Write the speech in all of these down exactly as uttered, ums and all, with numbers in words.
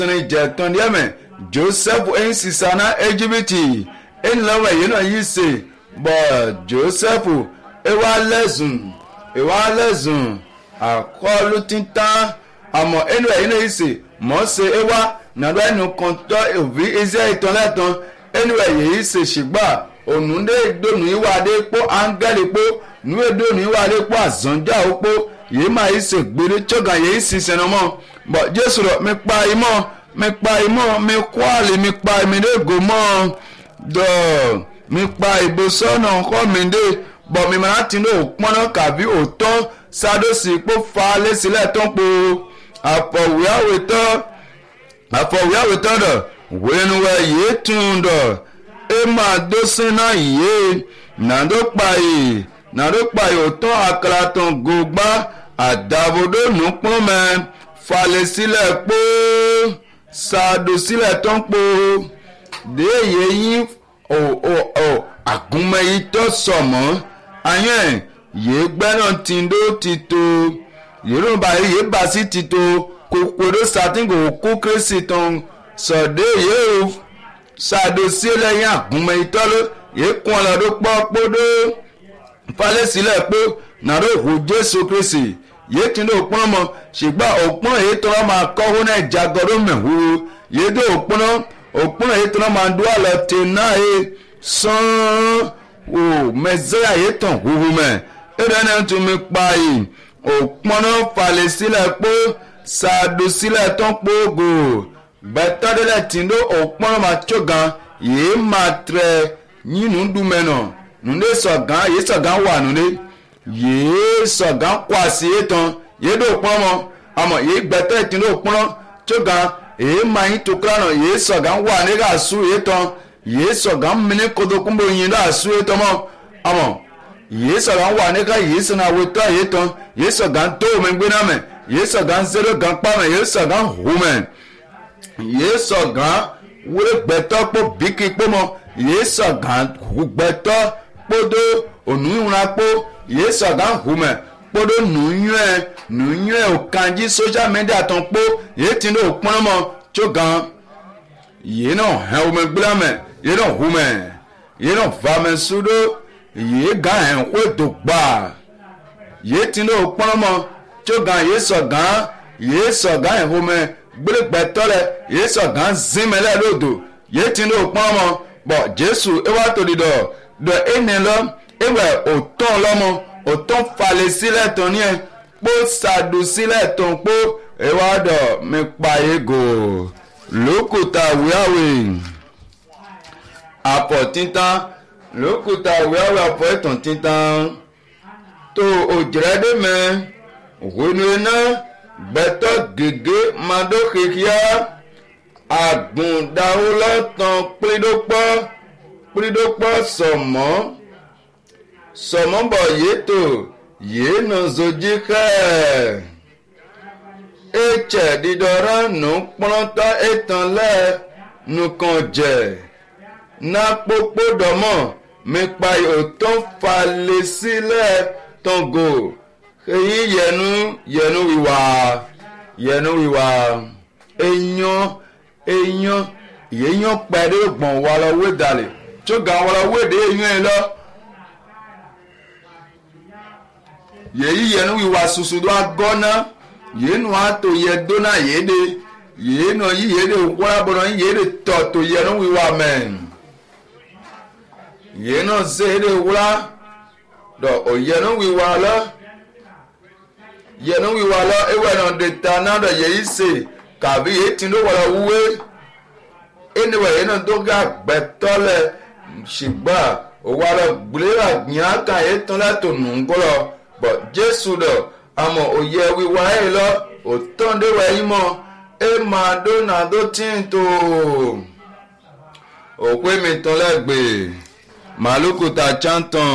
sini jẹtọn diẹmẹ Joseph ẹyin sisana Ejibiti ẹni lọ́wọ́ ẹ̀yẹ náà yìí ṣe bọ̀ Joseph ewa lẹ́sùn ewa lẹ́sùn àkọlù títàn àmọ́ ẹni ẹ̀yẹ náà yìí ṣe mọ̀ ṣe ewa nàdọ́ ẹnu kọ́ńtọ́ òbí ẹ̀ṣẹ̀ ìtọ́lẹ́tàn ẹni ẹ̀yẹ yìí ṣe ṣìgbà ònúndé dònú ìwádé pọ̀ áńgẹ́lì pọ̀ nùwé dònú ìwádé pọ̀ àzọ́njà ó pọ̀ yìí máa yìí ṣe gbére tsọ́gà yìí ṣì sẹ́nu mọ́ bọ̀ Jésù rọ̀ mi pa imọ́ mi pa imọ́ mi kọ́ àlè mi pa mi dé gò mọ́ dọ̀ mi pa ìbòsọ́nà kọ́ mi dé bọ̀ mi máa ti ní òpọ́nà kàbí òótọ́ sádọ́sì pọ̀ fa lẹ́sílẹ̀ tó ń po àfọ̀wé àwòtọ́ àfọ̀wé àwòtọ́ dọ̀ wẹ́nuwẹ́ yìí tún dọ̀ ẹ máa dó sínú yìí nàdó pa yìí nàdó pa yìí òótọ́ àkàrà tó ń gògbá àdàbòdò nùpọ́n mẹ́ falẹ̀ sílẹ̀ pé sàdò sílẹ̀ tó ń po déèyé yín ò ò ò àgúnmọ̀ yìí tó sọ̀mọ́ ayẹ́ yìí gbẹ́nà tìǹdó ti tó yìí bá yìí bá sí ti tó kòkòrò sàtìngò kó kérésì tán sọ̀dé yìí ò sàdò sílẹ̀ yín àgúnmọ̀ yìí tọ́ ló yìí kún ọ̀làdó pọ́ kpódó falẹ̀ sílẹ̀ pé nàdó ìhù Jésù Kristi yìí tí ní òpónà mọ́ ṣùgbọ́n òpónà yìí tó wọ́n máa kọ́ hún náà ìjàgọ́dọ́ mẹ́húrú yìí tó òpónà òpónà yìí tó wọ́n máa dúró àlọ́ tè náà yìí sàn ó mẹ́sẹ́yà yìí tàn húhú mẹ́ ẹ̀rọ ẹni tó mi pa yìí òpónà falẹ̀ sílẹ̀ pé sàdó sílẹ̀ tó ń pògò bẹ́tọ́dẹ́lẹ̀ tí ní òpónà máa tó gan yìí máa tẹ̀ yín nù dùmẹ̀ náà nùdé sọ̀gán yìí sọ̀gán wà nùdé yìí sọ̀gán kwasi yìí tán yìí dò pọ́n mọ́ àmọ́ yìí gbẹ́tẹ́ ìtìlú pọ́n tó gan èyí máa ń tó kíláànà yìí sọ̀gán wà ní ká sú yìí tán yìí sọ̀gán mìíní kótókùnbó yìí dà sú yìí tán mọ́ àmọ́ yìí sọ̀gán wà ní ká yìí sọ̀nà àwòtọ́ yìí tán yìí sọ̀gán tó omi gbéná mẹ́ yìí sọ̀gán zero gan pa mẹ́ yìí sọ̀gán hù mẹ́ yìí sọ̀gán wúlé gbẹ́tọ́ pọ̀ bíkì pọ̀ mọ́ yìí sọ̀gán hù gbẹ́tọ́ kpodo onuyunrakpo yìí sọ̀gán hùmẹ̀ kpodo nùyún nùyún òkanjí social media tán kpó yìí tí ní òpin mọ́ tó gan yìí náà hẹ́ omi gbúlámẹ̀ yìí náà hùmẹ̀ yìí náà vàmẹ̀ sódò yìí gan hẹ́ wédò gbà yìí tí ní òpin mọ́ tó gan yìí sọ̀gán yìí sọ̀gán hẹ́ hùmẹ̀ gbélégbẹ̀tọ́ rẹ̀ yìí sọ̀gán zimẹ̀lẹ̀ lódò yìí tí ní òpin mọ́ bọ̀ Jésù ewa tó di dọ̀ dọ̀ ẹni lọ ewé òtún lọ́mọ òtún falẹ̀ sílẹ̀ tán ní ẹ kpó sàdù sílẹ̀ tán kpó ewa dọ̀ mi pa ego lókùtà wíwáwé àpọ̀ títàn lókùtà wíwáwé àpọ̀ ẹ̀tàn títàn tó òjìrẹ́dẹ́ mẹ́ òhunú iná gbẹ́tọ́ gègé madó kékeré àgùndàwọlọ́tàn pírídọ́pọ̀ pírídọ́pọ̀ sọ̀mọ́ sọ̀mọ́ bọ̀ yétò yéènà zojì kẹ́ ẹ̀tsẹ̀ dídọ́rọ́ nù kplọ́tọ́ ẹ̀tàn lẹ́ nùkàn jẹ̀ nàkpọ́kpọ́ dọ̀mọ́ mẹ́kpa òtọ́ falẹ̀ sílẹ̀ tọ́gò èyí yẹnu yẹnu wíwá yẹnu wíwá èèyàn èèyàn èèyàn pẹ̀lú gbọ̀n wà lọ wé dalẹ̀ tó ga wà lọ wé de èèyàn lọ yèyí yẹnu wíwá susu do agọ́nà yéènù àtò yẹ dóná yéèdè yéènù yí yéèdè wọ́n abọ́nà yí yéèdè tọ̀ tó yẹnu wíwá mẹ́ yéènù zéèdè wúlá dọ̀ ò yẹnu wíwá lọ yẹnu wíwá lọ ewé nà dé ta náà dọ̀ yèyí sè kàbí yéé tí ló wọlé wúwé ẹniwẹ yẹn náà tó gà gbẹtọ lẹ ṣùgbà òwò alẹ gbìlérà gbìyànká yẹn tán látò nùgbọlọ bọ Jésù dọ àmọ́ òye wíwá ẹ lọ òtán déwà yín mọ ẹ máa dóná tó tí ń tó òpé mi tán lẹ́gbẹ̀ẹ́ màlúkùtà chanton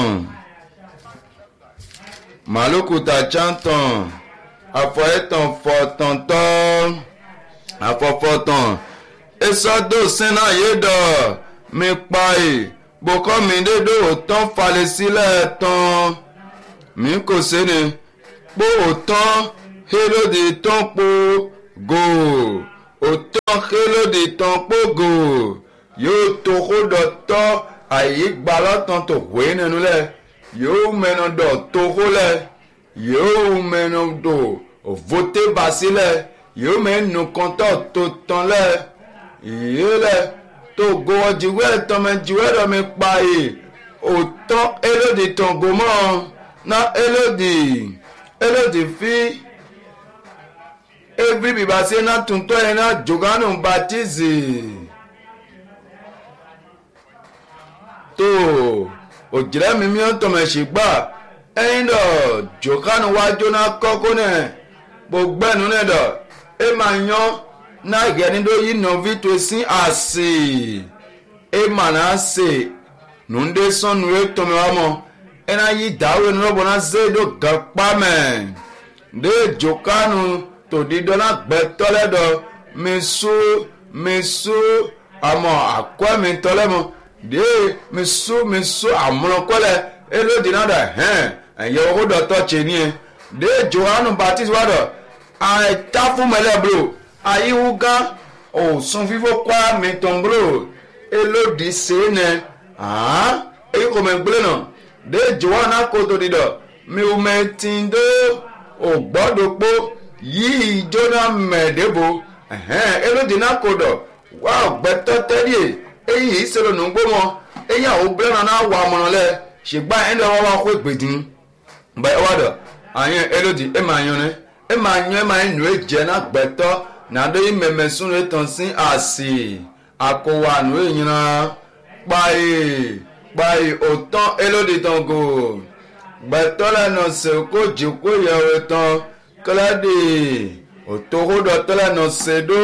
màlúkùtà chanton àfọ ẹ̀tàn fọ̀tàntàn àfọ̀fọ̀tàn esọ́dọ̀ sínú ayédọ̀ mi pa è bọ́kọ́ mi dédé òtán falẹ̀ sílẹ̀ tán mi kò sẹ́ni pé òtán Héròdì tán po gò òtán kélódì tán pógò yóò tó kó dọ̀tọ́ àyè gbalọ́tàn tó wé nínú lẹ̀ yóò mẹ́nu dọ̀ tó kó lẹ̀ yóò mẹ́nu dọ̀ voté basílẹ̀ yóò mẹ́nu kọ́ńtọ̀ tó tán lẹ̀ yìí lẹ̀ tó gbowó jiwẹ́ tọ́mẹ jiwẹ́ dọ̀mí pa yìí òtán élódì tán gòmọ́ ná élódì élódì fi every bibase na tuntun yẹn na joganu batizi tó òjìrẹ́ mi mi ń tọmọ ẹ̀sìn gbà ẹ̀yin dọ̀ joganu wájú náà kọ́kọ́ náà gbogbo ẹ̀nu náà dọ̀ ẹ máa yan náà ìgbẹ́ni tó yí nọ́ọ̀fì tó sí àsè ẹ máa náà sè nùdé sọ́nù ẹ tọmọ wa mọ́ ẹ náà yí dáwọ́ ẹnu lọ́bọ̀ náà sè é dó gàpá mẹ́ dé joganu tòdì dọ́là gbẹ́tọ́lẹ́dọ̀ mi sú mi sú àmọ́ àkọ́ mi tọ́lẹ́mọ́ dé mi sú mi sú àmúlọ́kọ́lẹ̀ elódì náà dà hẹ́n ẹ̀yẹ owó dọ̀tọ́ tse ní ẹ dé Jòhánù Baptiste wà dọ̀ àìtá fún mẹ́lẹ̀ bro àyíwú gán òsùn fífó kọ́ mi tán bro elódì sèénẹ hàn èyí kò mẹ́ gbélé náà dé Jòhánù akótó dídọ̀ mi ò mẹ́ tì ń dó ògbọ́dọ̀ pọ̀ yìí jóná mẹ̀ẹ́dẹ́bò elódì náà kò dọ̀ wá ọ̀gbẹ́tọ́ tẹ́lẹ̀ èyí ìṣòro nù ń gbó mọ́ èyí àwọn obìnrin náà wà mọ́nà lẹ̀ ṣùgbọ́n ẹni wọ́n wá kó ìgbèdín bẹ́ẹ̀ wá dọ̀ àyẹn elódì ẹ máa yan ni ẹ máa yan ẹ máa nù ẹ jẹ náà gbẹ́tọ́ nàdó yìí mẹ̀mẹ́ sún ẹ tàn sí àsì àkówà nù ẹ yìnyín náà páyì páyì òtán elódì tán gò gbẹ́tọ́ lẹ́nu sèkó jìkó yẹ̀wò tán kọ́ládé òtókòdọ̀ tọ́lẹ̀ nà ṣèdó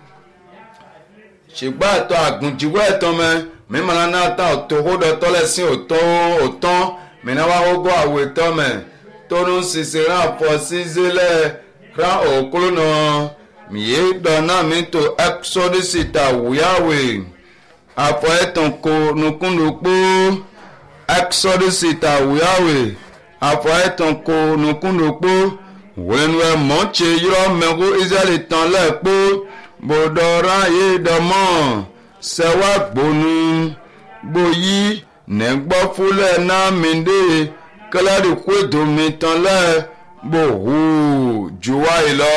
ṣùgbọ́n àtọ́ àgùnjìwọ́ ẹ̀tọ́ mẹ́ mímọ́lá náà tán òtókòdọ̀ tọ́lẹ̀ sí òtọ́ òtán mìíràn wá gbogbo àwọ̀ ẹ̀tọ́ mẹ́ tónú ṣiṣẹ́ rán àpọ̀ sísílẹ̀ rán òkúrò náà mìíye dọ̀nà mi tó ẹ́kṣọ́dísì tà wúyàwé àpọ̀ ẹ̀tàn kò nùkúndùkú ẹ́kṣọ́dísì tà wúyàwé àpọ̀ ẹ̀tàn kò nùkúndùkú wẹ́nu ẹ̀ mọ́tse yọrọ mẹ́kú israẹli tán lẹ́ẹ̀kpó bòdọ̀rọ̀ ayé dọ̀mọ́ sẹ́wà gbónú gbòyí nẹ́gbọ́fúlẹ̀ náà mìndé kẹlẹ́rì kú èdòmí tán lẹ́ bò hù jùwá yìí lọ.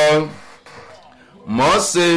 mọ́sẹ̀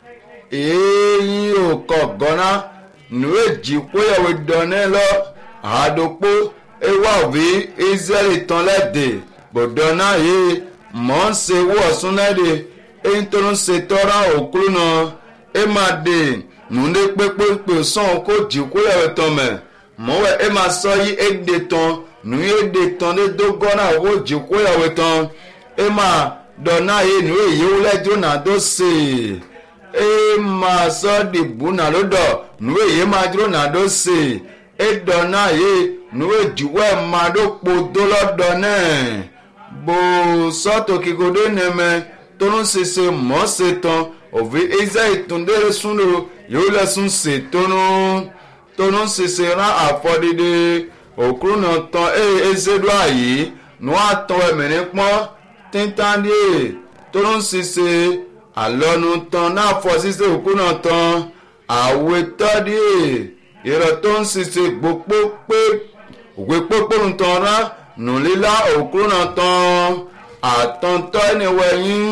èyí ò kọ̀ gọ́nà nù èjì kóyàwó dọ̀nẹ́ lọ àdókò ewa òbí israẹli tán lẹ́dẹ̀ bòdọ̀nà yìí mọ̀ ń se wọ́ súnlẹ́dẹ̀ èyí tó ń se tọ́ra òkúrú náà ẹ máa dè nùdé pépépé sàn kó jì kó yẹ̀wò tán mẹ́ mọ̀wẹ́ ẹ máa sọ yí éde tán nù yé de tán dé dógọ́nà kó jì kó yẹ̀wò tán ẹ máa dọ̀nà yé nù èyí wúlẹ́jọ́ náà tó sè ẹ máa sọ dìbò náà ló dọ̀ nù èyí máa dúró náà tó sè ẹ dọ̀nà yé nù èjìwẹ́ máa dó po dólọ́dọ̀ náà bó sọ́tò kíkodó nẹ́mẹ́ tó ń ṣiṣẹ́ mọ́ ṣe tán òbí ẹ̀ṣẹ́ ìtúndé súnlò yóò lẹ́sùn ṣe tó ń tó ń ṣiṣẹ́ rán àfọ́dídé òkúrú náà tán ẹ̀ ẹ̀ṣẹ́ dúró àyè ní wọ́n á tán ẹ̀mẹ̀rin pọ́n tíntàndé tó ń ṣiṣẹ́ àlọ́nu tán náà fọ́ ṣiṣẹ́ òkúrú náà tán àwẹ̀ tọ́dí ìrọ̀ tó ń ṣiṣẹ́ gbogbo pé òwe pópó ń tán rán nùlílá òkúrú náà tán àtọ̀ntọ́ ẹniwẹ̀ yín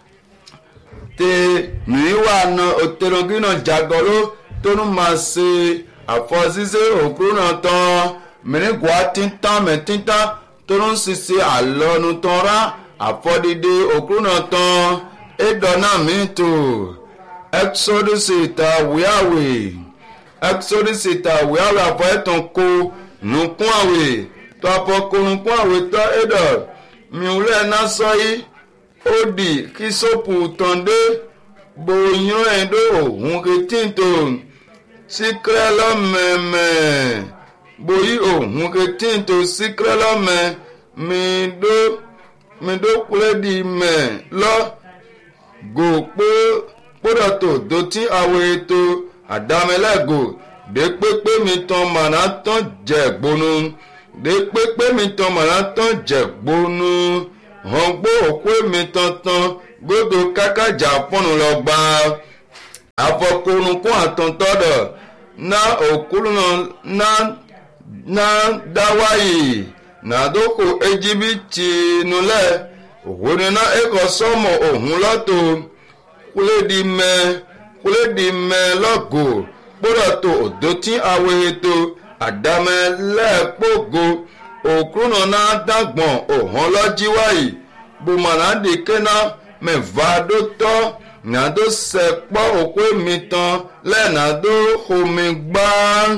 tẹ nùíwà náà òtẹ̀lógún náà jàgọ́ló tó ń máa ṣe àfọ̀ṣiṣẹ́ òkúrú náà tán mẹ́rìngùá tíntàn mẹ́tíntàn tó ń ṣiṣẹ́ àlọ́nu tán rá àfọ̀dídé òkúrú náà tán ẹ̀dọ́nà mi tó exodus ìta wíyàwé exodus ìta wíyàwé àfọ̀ ẹ̀tàn kó nùkún àwẹ̀ tó àfọkùnrùnkún àwẹ̀ tó ẹ̀dọ̀ miwulẹ̀ náà sọ yìí ó di kí sọ́pù tọ̀ndé bòyán ẹ̀dọ́ òun kẹtìntò síkírẹ́ lọ́mẹ̀mẹ̀ bòyí òun kẹtìntò síkírẹ́ lọ́mẹ̀ mìdó mìdó kúlẹ̀ di mẹ̀ lọ gò pé kpọ́dọ̀tò dòtí àwọn ètò àdámẹ́lẹ́gò dé pépé mi tán màná tán jẹ̀ gbónú de pépé mi tán màrá tán jẹ gbónú hàn gbó òkú mi tán tán gbódò kákàjà pọ́nù lọ gbà afɔkonukun atɔntɔdɔ na okulunɔ na na dawayi nadoko ejibiti nulɛ òhun na ekɔsɔmɔ òhun lɔto kuledimɛ kuledimɛ lɔgo kpɔdɔto odoti aweheto adamɛ lɛkpogo okulunɔ na dagbɔn òhun lɔdziwayi bomana dekena mɛva do tɔ nado sɛkpɔ okue mitɔn lɛ nado xomegba.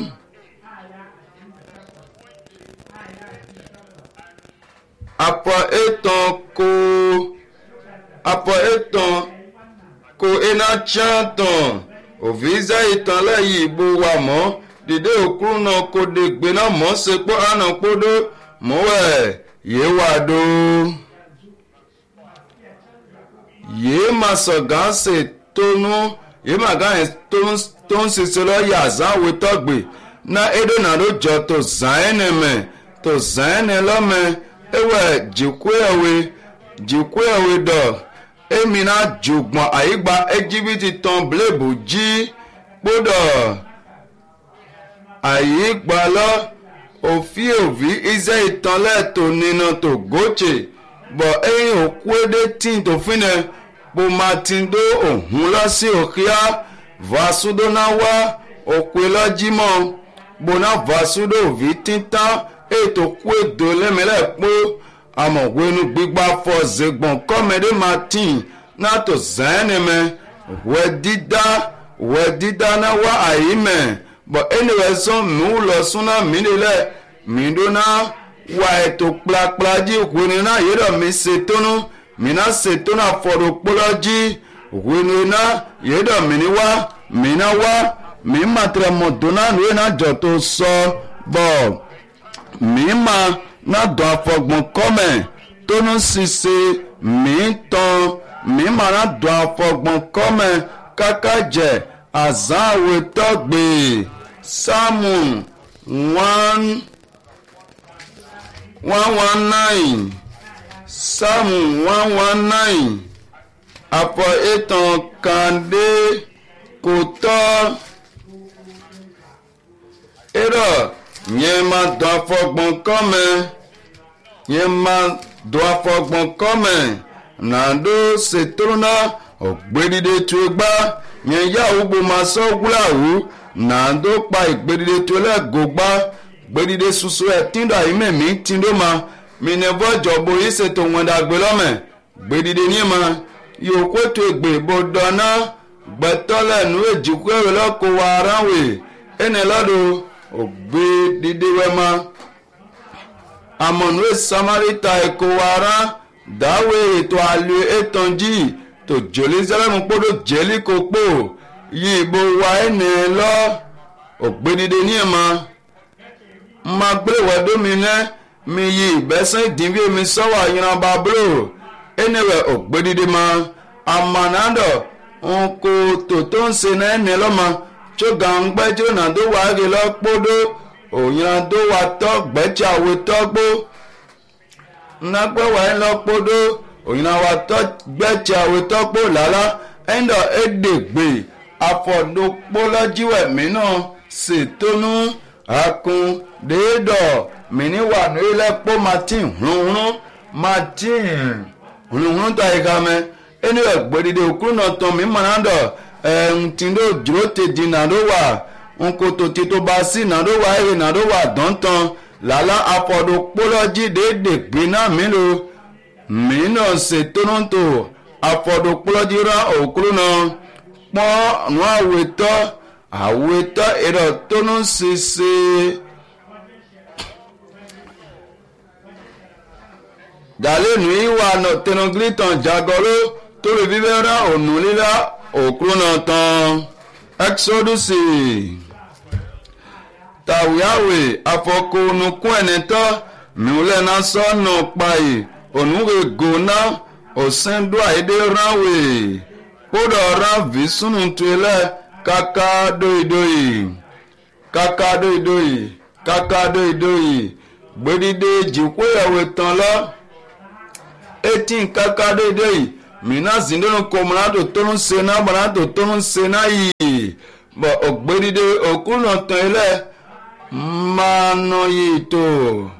Apɔ etɔn ko apɔ etɔn ko ena tiãtɔn oviza etɔn lɛ yibo wa mɔ dede okulunɔ ko de gbena mɔ sekpɔ anɔ kpodo mɔwɛ yewa do. Ye ma sɔ gã se tonu ye ma gã yɛ ton sise lɔ yazã wetɔgbe na eɖo na ɖo dzɔ to zãe ne me to zãe ne lɔ me ewɛ dzikuewe dzikuewe dɔ emi na dzogbɔn ayigba edzibiti tɔn blebu dzi kpɔdɔ ayigba lɔ ofi ovi ize itɔn lɛ to nina to gotse bɔn eyi okue de tin to fi ne kpomati do ohun lɔ si okia vasudo na wa okue lɔ dzimɔ bona vasudo ovi titan eto kue do lɛmɛ lɛ kpo amɔwenu gbigba fɔ zegbɔn kɔmɛ de ma tin na to zɛn ne mɛ wɛ dida wɛ dida na wa ayi mɛ bɔn ene wɛ sɔn miwu lɔ suna mi de lɛ mi do na wa eto kplakpla dzi wenu na yi dɔ mi se tonu mi na se tonu afɔdo kpolɔ dzi wenu na yi dɔ mi ni wa mi na wa mi ma trɛ mɔ do na nu yi na dzɔ to sɔ bɔn mi ma na dɔn afɔgbɔn kɔmɛ tonu sise mi tɔn mi ma na dɔn afɔgbɔn kɔmɛ kaka dze azãwe tɔgbe samu one one one nine samu one one nine afɔ etɔn kande kotɔ erɔ. Nye ma dɔn afɔgbɔn kɔmɛ nye ma dɔn afɔgbɔn kɔmɛ nado setrona ogbedide tuegba nye yawu bomasɔ wulawu nado kpa igbedide tuelɛ gogba gbedide susu ɛtin do ayi mɛ mi tin do ma minɛbɔ dzɔbo yi seto ŋmɛdagbe lɔmɛ gbedide nie ma yòókù tó egbe bo dɔna gbɛtɔ lɛ nu edzikue lɛ ko wa aranwe ene lɔdo. Ogbe didi wema amọ̀nù samarita ẹ̀kọ́ wara dáwé ètò àlè ètòǹjì tó jerusalem kpọ́dọ̀ jẹ́lí kókó yí ibo wa ẹ̀nẹ́ lọ ogbe didi ní ẹ̀ma mma gbé wẹ́dọ́mi lẹ́ mi yí ìbẹ́sẹ̀ ìdínwé mi sọ́wọ́ àyìnrán bablo ẹ̀nẹ́wẹ̀ ogbe didi ma amanadọ̀ nkó tòtó ń se náà ẹ̀nẹ́ lọ́ma. Tso gangbe tso na do wa ege lɔ kpodo òyìnbó do wa tɔ gbɛtsi awo tɔgbo nagbɛ wa yi lɔ kpodo òyìnbó wa tɔ gbɛtsi awo tɔgbo lala ɛndɔ edegbe afɔdo kpolɔ dziwɛ minɔ setonu akun deedɔ mini wa nu yi lɛ kpo mati hlunhlun mati hlunhlun tɔ yi kamɛ eni egbedide okuru nɔ tɔn mi mana dɔ. Ŋutindo dzro te di na ɖo wa ŋkoto tito basi na ɖo wa eye na ɖo wa dɔntɔn lala afɔɖo kpolɔ dzi ɖe ɖe gbe na mi lo mi nɔ se tononto afɔɖo kpolɔ dzi ra okuru nɔ kpɔ nu awetɔ awetɔ eɖɔ tono sese dale nu yi wa nɔ tenoglitɔn dzagɔlo to le vi bɛ ra onuli la. Okrunatan Exodus Tawiawe afɔkonukun ɛnitɔ miwulɛ na sɔnɔ kpayi onuwe gona osendu ayide ranwe kpɔdɔ ran visunutulɛ kaka doidoyi kaka doidoyi kaka doidoyi gbedide dzikoyawe tɔn lɔ eti kaka doidoyi mina zindonu ko mana to tonu sena mana to tonu sena yi bo ogbedide okuno tan ile mano yi to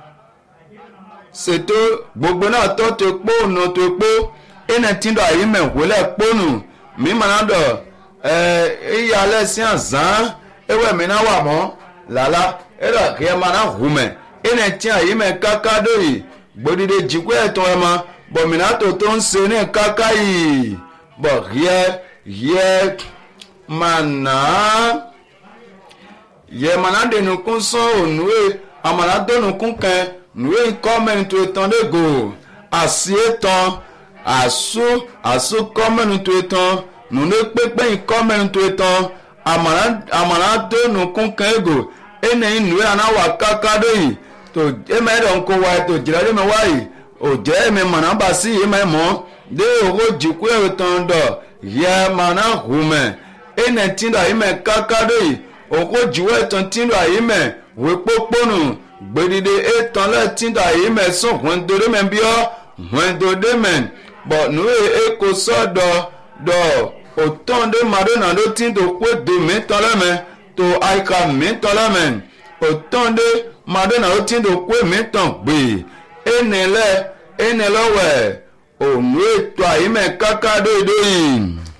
seto gbogbo náà tó tó pò nù tó pò ẹnẹ tí ń dọ̀ àyè mẹ́wòlẹ̀ pònù mi mana dọ̀ ẹ̀ ìyàlẹ̀ sí àzán ewé mi náà wà mọ́ làlá ẹ̀rọ kí ẹ máa hù mẹ́ ẹnẹ tí àyè mẹ́ káká dòyì gbòdìdè jìkú ẹ̀tọ́ ẹ̀ ma bọ̀mìnà tó tó ń se ní káká yìí bọ̀ yẹ yẹ mànà yẹ mànà dènù kún sán ònúwé àmàlà dònù kún kẹ́ nùwé kọ́mẹ́ni tó tán lẹ́gò àsì ẹ̀tàn àsù àsù kọ́mẹ́ni tó tán nùwé pépé kọ́mẹ́ni tó tán àmàlà dònù kún kẹ́ ẹ̀gò ẹnẹ́yìn nùwé anáwà káká dòyì tó ẹ̀mẹ́rẹ̀ ńkọ wáyé tó jìrẹ́ lẹ́mẹ̀ wáyé òjẹ́ ẹ̀mẹ́ màná bá sí ẹ̀mẹ́ mọ́ dé owó jìkú ẹ̀rọ tán dọ̀ yẹ màná hùmẹ̀ ẹ̀nẹ́ tìǹdà ẹ̀mẹ́ káká dòyì owó jìwọ́ ẹ̀tàn tìǹdà ẹ̀mẹ́ wé pópónù gbèdìde ẹ̀tàn lẹ́tìǹdà ẹ̀mẹ́ sùn wẹ́ndòdè mẹ́ bíọ́ wẹ́ndòdè mẹ́ bọ̀ nùwé ẹ̀kọ́ sọ́dọ̀ dọ̀ òtọ́n dé màdónà ló tìǹdà kó dè mí tán lẹ́mẹ́ tó àyíká mí tán lẹ́mẹ́ òtọ́n dé màdónà ló tìǹdà kó mí tán gbè ẹnìlẹ́ ẹnìlọ́wẹ̀ ònú ètò àyímẹ̀ káká dòdò yìí.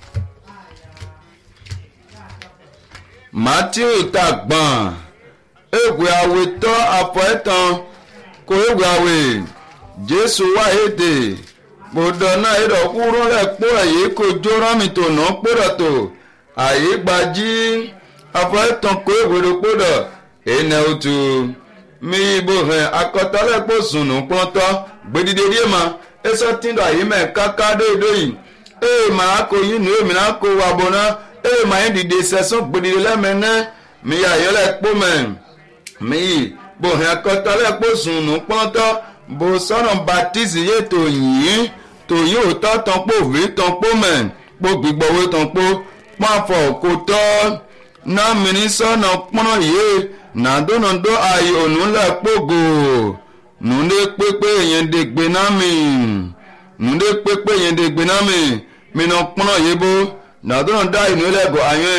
Matthew tàgbọ̀n ègbè àwẹ̀ tọ́ àpọ̀ ẹ̀tàn kó ègbè àwẹ̀ Jésù wá èdè gbọdọ̀ náà èdè ọkùnrin rẹ̀ pọ̀ ẹ̀yẹ kò jó rámì tó nà pọ̀dọ̀ tó àyè gbají àpọ̀ ẹ̀tàn kó ègbè rẹ̀ pọ̀dọ̀ ẹ̀nà òtù mi ibo hẹn akọtọlẹ kó sùnù pọntọ gbẹdìdẹ díẹ̀ ma ẹsọ tìǹdà yìí mẹ káká dòdò yìí ee màá kó yín nù èmi náà kó wà bọ̀ náà ee màá yín dìde sẹ̀sán gbẹdìdẹ lẹ́mẹ̀ẹ́nẹ́ mi yà yọlẹ̀ kpó mẹ́ mi bò hẹn akọtọlẹ kó sùnù pọntọ bò sọ̀nà baptiste yé tó yìn tó yìn òtọ́ tán kpó òví tán kpó mẹ́ kpó gbígbọ́wé tán kpó pàfọ̀ kó tọ́ náà mi ní sọ̀nà kpọ́n yé nàdónàdó ayé ònúlẹ̀ kpógò nùdé pépé yẹn dé gbé náà mi nùdé pépé yẹn dé gbé náà mi mìnà kpọ́nà yé bó nàdónàdó ayé ònúlẹ̀ gò ayé.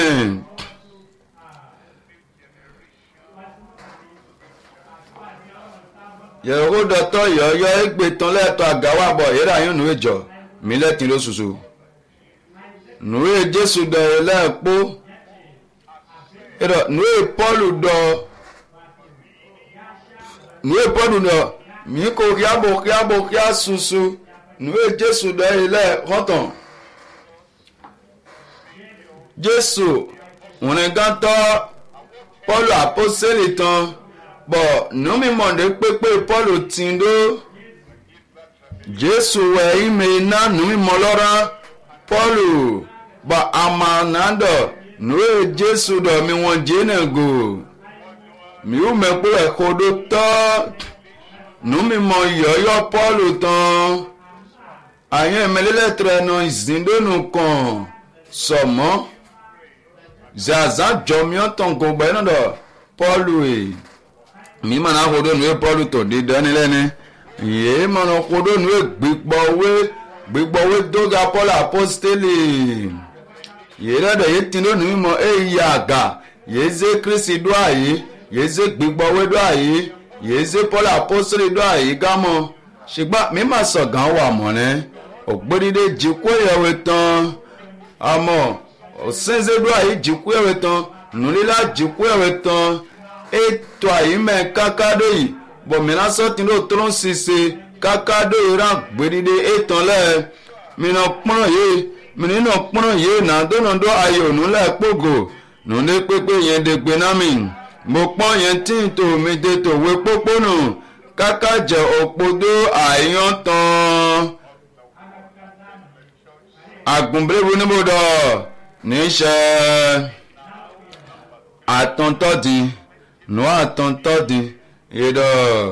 yẹ̀wò dọ̀tọ̀ yọ̀ọ́yọ́ égbè tán lẹ́tọ̀ àgáwà bọ̀ yẹ́rẹ́ ayé ònúwé jọ mí lẹ́tìn ló ṣoṣo nùwé jésù dọ̀rẹ́ lẹ́ẹ̀kpó nùwé pọ́ọ̀lù dọ̀ nùwé pọ́ọ̀lù dọ̀ mí kò kíábò kíábò kíá ṣoṣo nùwé jésù dọ̀rẹ́ lẹ́ẹ̀kọ́tàn jésù ònìgàntọ́ pọ́ọ̀lù àpọ́sẹ́lì tán bọ̀ nùmí mọ̀ndé pépé pọ́ọ̀lù tìǹdó jésù wẹ̀ ìmẹ̀ iná nùmí mọ̀lọ́rá pọ́ọ̀lù bọ̀ àmànàdọ̀ nùwé jésù dọ̀ mi wọ́n jẹ́nà gò mi ò mẹ́kú ẹ̀kọ́ dó tọ́ nùmí mọ̀ yọ̀ọ́yọ́ pọ́ọ̀lù tán àyàn ìmẹ̀lẹ́lẹ́tẹ̀rẹ̀ nà ìzìndónù kan sọ̀mọ́ zaza jọmiọ́ tán kò gbẹ́ náà dọ̀ pọ́ọ̀lù ẹ̀ mi mana kodo nuwe pɔlu to di dani lɛni ye mana kodo nuwe gbigbɔwe gbigbɔwe doga pɔlu apostoli ye lɛ dɛ ye tindo nuwi mɔ eyi aga ye ze kristi do ayi ye ze gbigbɔwe do ayi ye ze pɔlu apostoli do ayi gamɔ sigba mi ma sɔ gan wa mɔ nɛ ogbedide dziko yɛwɛ tɔn amɔ osenze do ayi dziko yɛwɛ tɔn nulila dziko yɛwɛ tɔn ètò àyímẹ̀ kákádó yìí bọ̀mìnà sọ́tìn ló tó ń ṣiṣẹ́ kákádó yìí rà gbèdéde ètò lẹ̀ mìíràn pọ́n yìí mìíràn pọ́n yìí nàdónàdó ayé ònúlẹ̀ kpógò nùdé pépé yẹn dègbè náà mi mo pọ́n yẹn tí ń tò mí dé tòwé pópónù kákájẹ òpódó àyàn tán àgùnbẹ́rẹ́bù níbodò níṣẹ́ àtọ̀ntọ́dín nù àtọ̀ntọ́dì ìdọ̀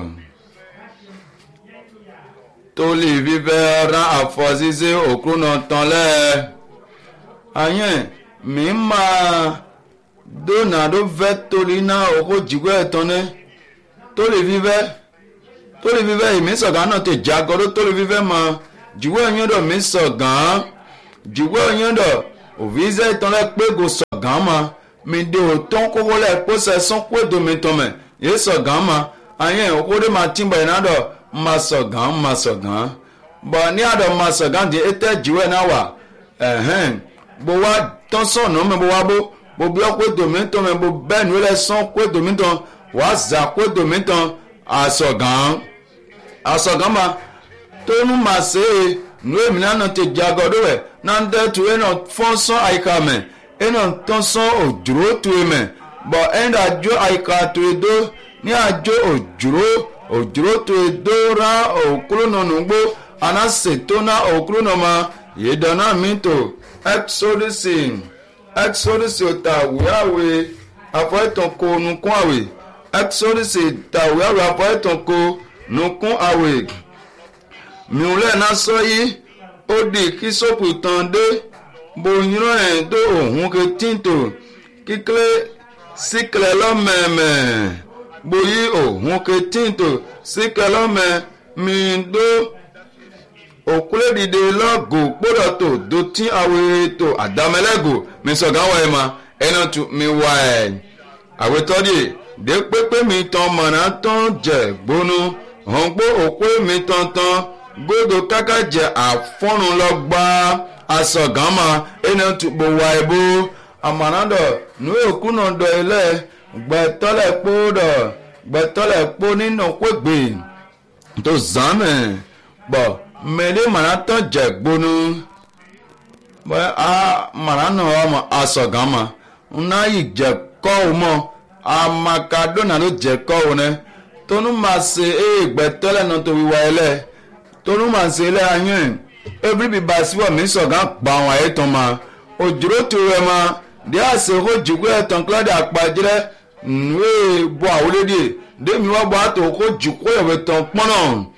tó lè fífẹ́ rán àfọ̀síṣe òkúrúnà tán lẹ́ àyẹn mi máa dóná ló fẹ́ torí náà òkú jìgbọ́ ẹ̀tàn ní tó lè fífẹ́ tó lè fífẹ́ ìmísọ̀gá náà tó jágọ́ ló tó lè fífẹ́ mọ́ jùwọ́ yọ̀ndọ̀ mi sọ̀gàn jùwọ́ yọ̀ndọ̀ òfìsẹ́ ìtọ́lẹ̀ pé kò sọ̀gàn ma mi de òtún kókó lẹ̀ kó sẹ́sán kó domi tọ́mẹ̀ yé sọ̀gàn ma ayé òkúdé ma ti bọ̀ iná dọ̀ ma sọ̀gàn ma sọ̀gàn bọ̀ ní àdọ̀ ma sọ̀gàn di ètẹ́ jùwọ́ náà wà ẹ̀hẹ́n bó wá tán sọ̀nà mi bó wá bó bó bí ọ́ kó domi tọ́mẹ̀ bó bẹ́ẹ̀ ní ó lẹ̀ sán kó domi tán wà zà kó domi tán àsọ̀gàn àsọ̀gàn ma tó nu ma ṣe é nu èmi náà ti jagodo rẹ̀ náà ń dẹ́tu ẹ̀ náà fọ́n sán àyíká mẹ́ ẹ̀ náà tán sán òjòrò tu ẹ̀ mẹ́ bọ̀ ẹ̀ ń àjọ àyíká tu ẹ̀ dó ní àjọ òjòrò òjòrò tu ẹ̀ dó rán òkúrò náà nùgbó àná ṣètò náà òkúrò náà ma yìí dáná mi tó exodus exodus ta wíwáwé afọ́ẹ̀tàn kó nukún àwè exodus ta wíwáwé afọ́ẹ̀tàn kó nukún àwè miulẹ̀ náà sọ yìí ó di kí sọ́pù tán dé bòyìnrán ẹ̀ tó òun ke tíntò kíkẹ́ síkẹ̀lẹ̀ lọ́mẹ̀mẹ̀ bòyí òun ke tíntò síkẹ̀lẹ̀ lọ́mẹ̀ mi dó òkúlẹ̀ dìde lọ́gò gbọ́dọ̀ tó do tí àwẹ̀ tó àdámẹ́lẹ́gò mi sọ̀gá wọ̀ ẹ̀ ma ẹ̀nà tó mi wà ẹ̀ àwẹ̀tọ́dì dé pépé mi tán mọ̀nà tán jẹ̀ gbónú hàn gbó òkú mi tán tán godo kaka jẹ afọnu lọgba asọgama ẹni tukpo wa ebo amanadọ nu ekuna dọ ilẹ gbẹtọlẹ kpo dọ gbẹtọlẹ kpo nínú kwegbe tó zàmẹ bọ mẹlẹ manatọ jẹ gbónú bọ a mananọ ọmọ asọgama nná yìí jẹ kọwọ mọ amakadona ló jẹ kọwọ nẹ tónú ma se e gbẹtọlẹ náà tó wíwá ilẹ tonu ma se ilé ayé ebí bíbá síwọ̀ mi sọ̀gán pa àwọn àyètàn ma òjòrò tó rẹ̀ ma dí àṣẹ kó jùkú ẹ̀tàn kílódé àpàjẹ́ nùwé bọ́ àwòlédè démi wá bọ́ àtò kó jùkú ẹ̀wẹ̀ tàn pọ́nà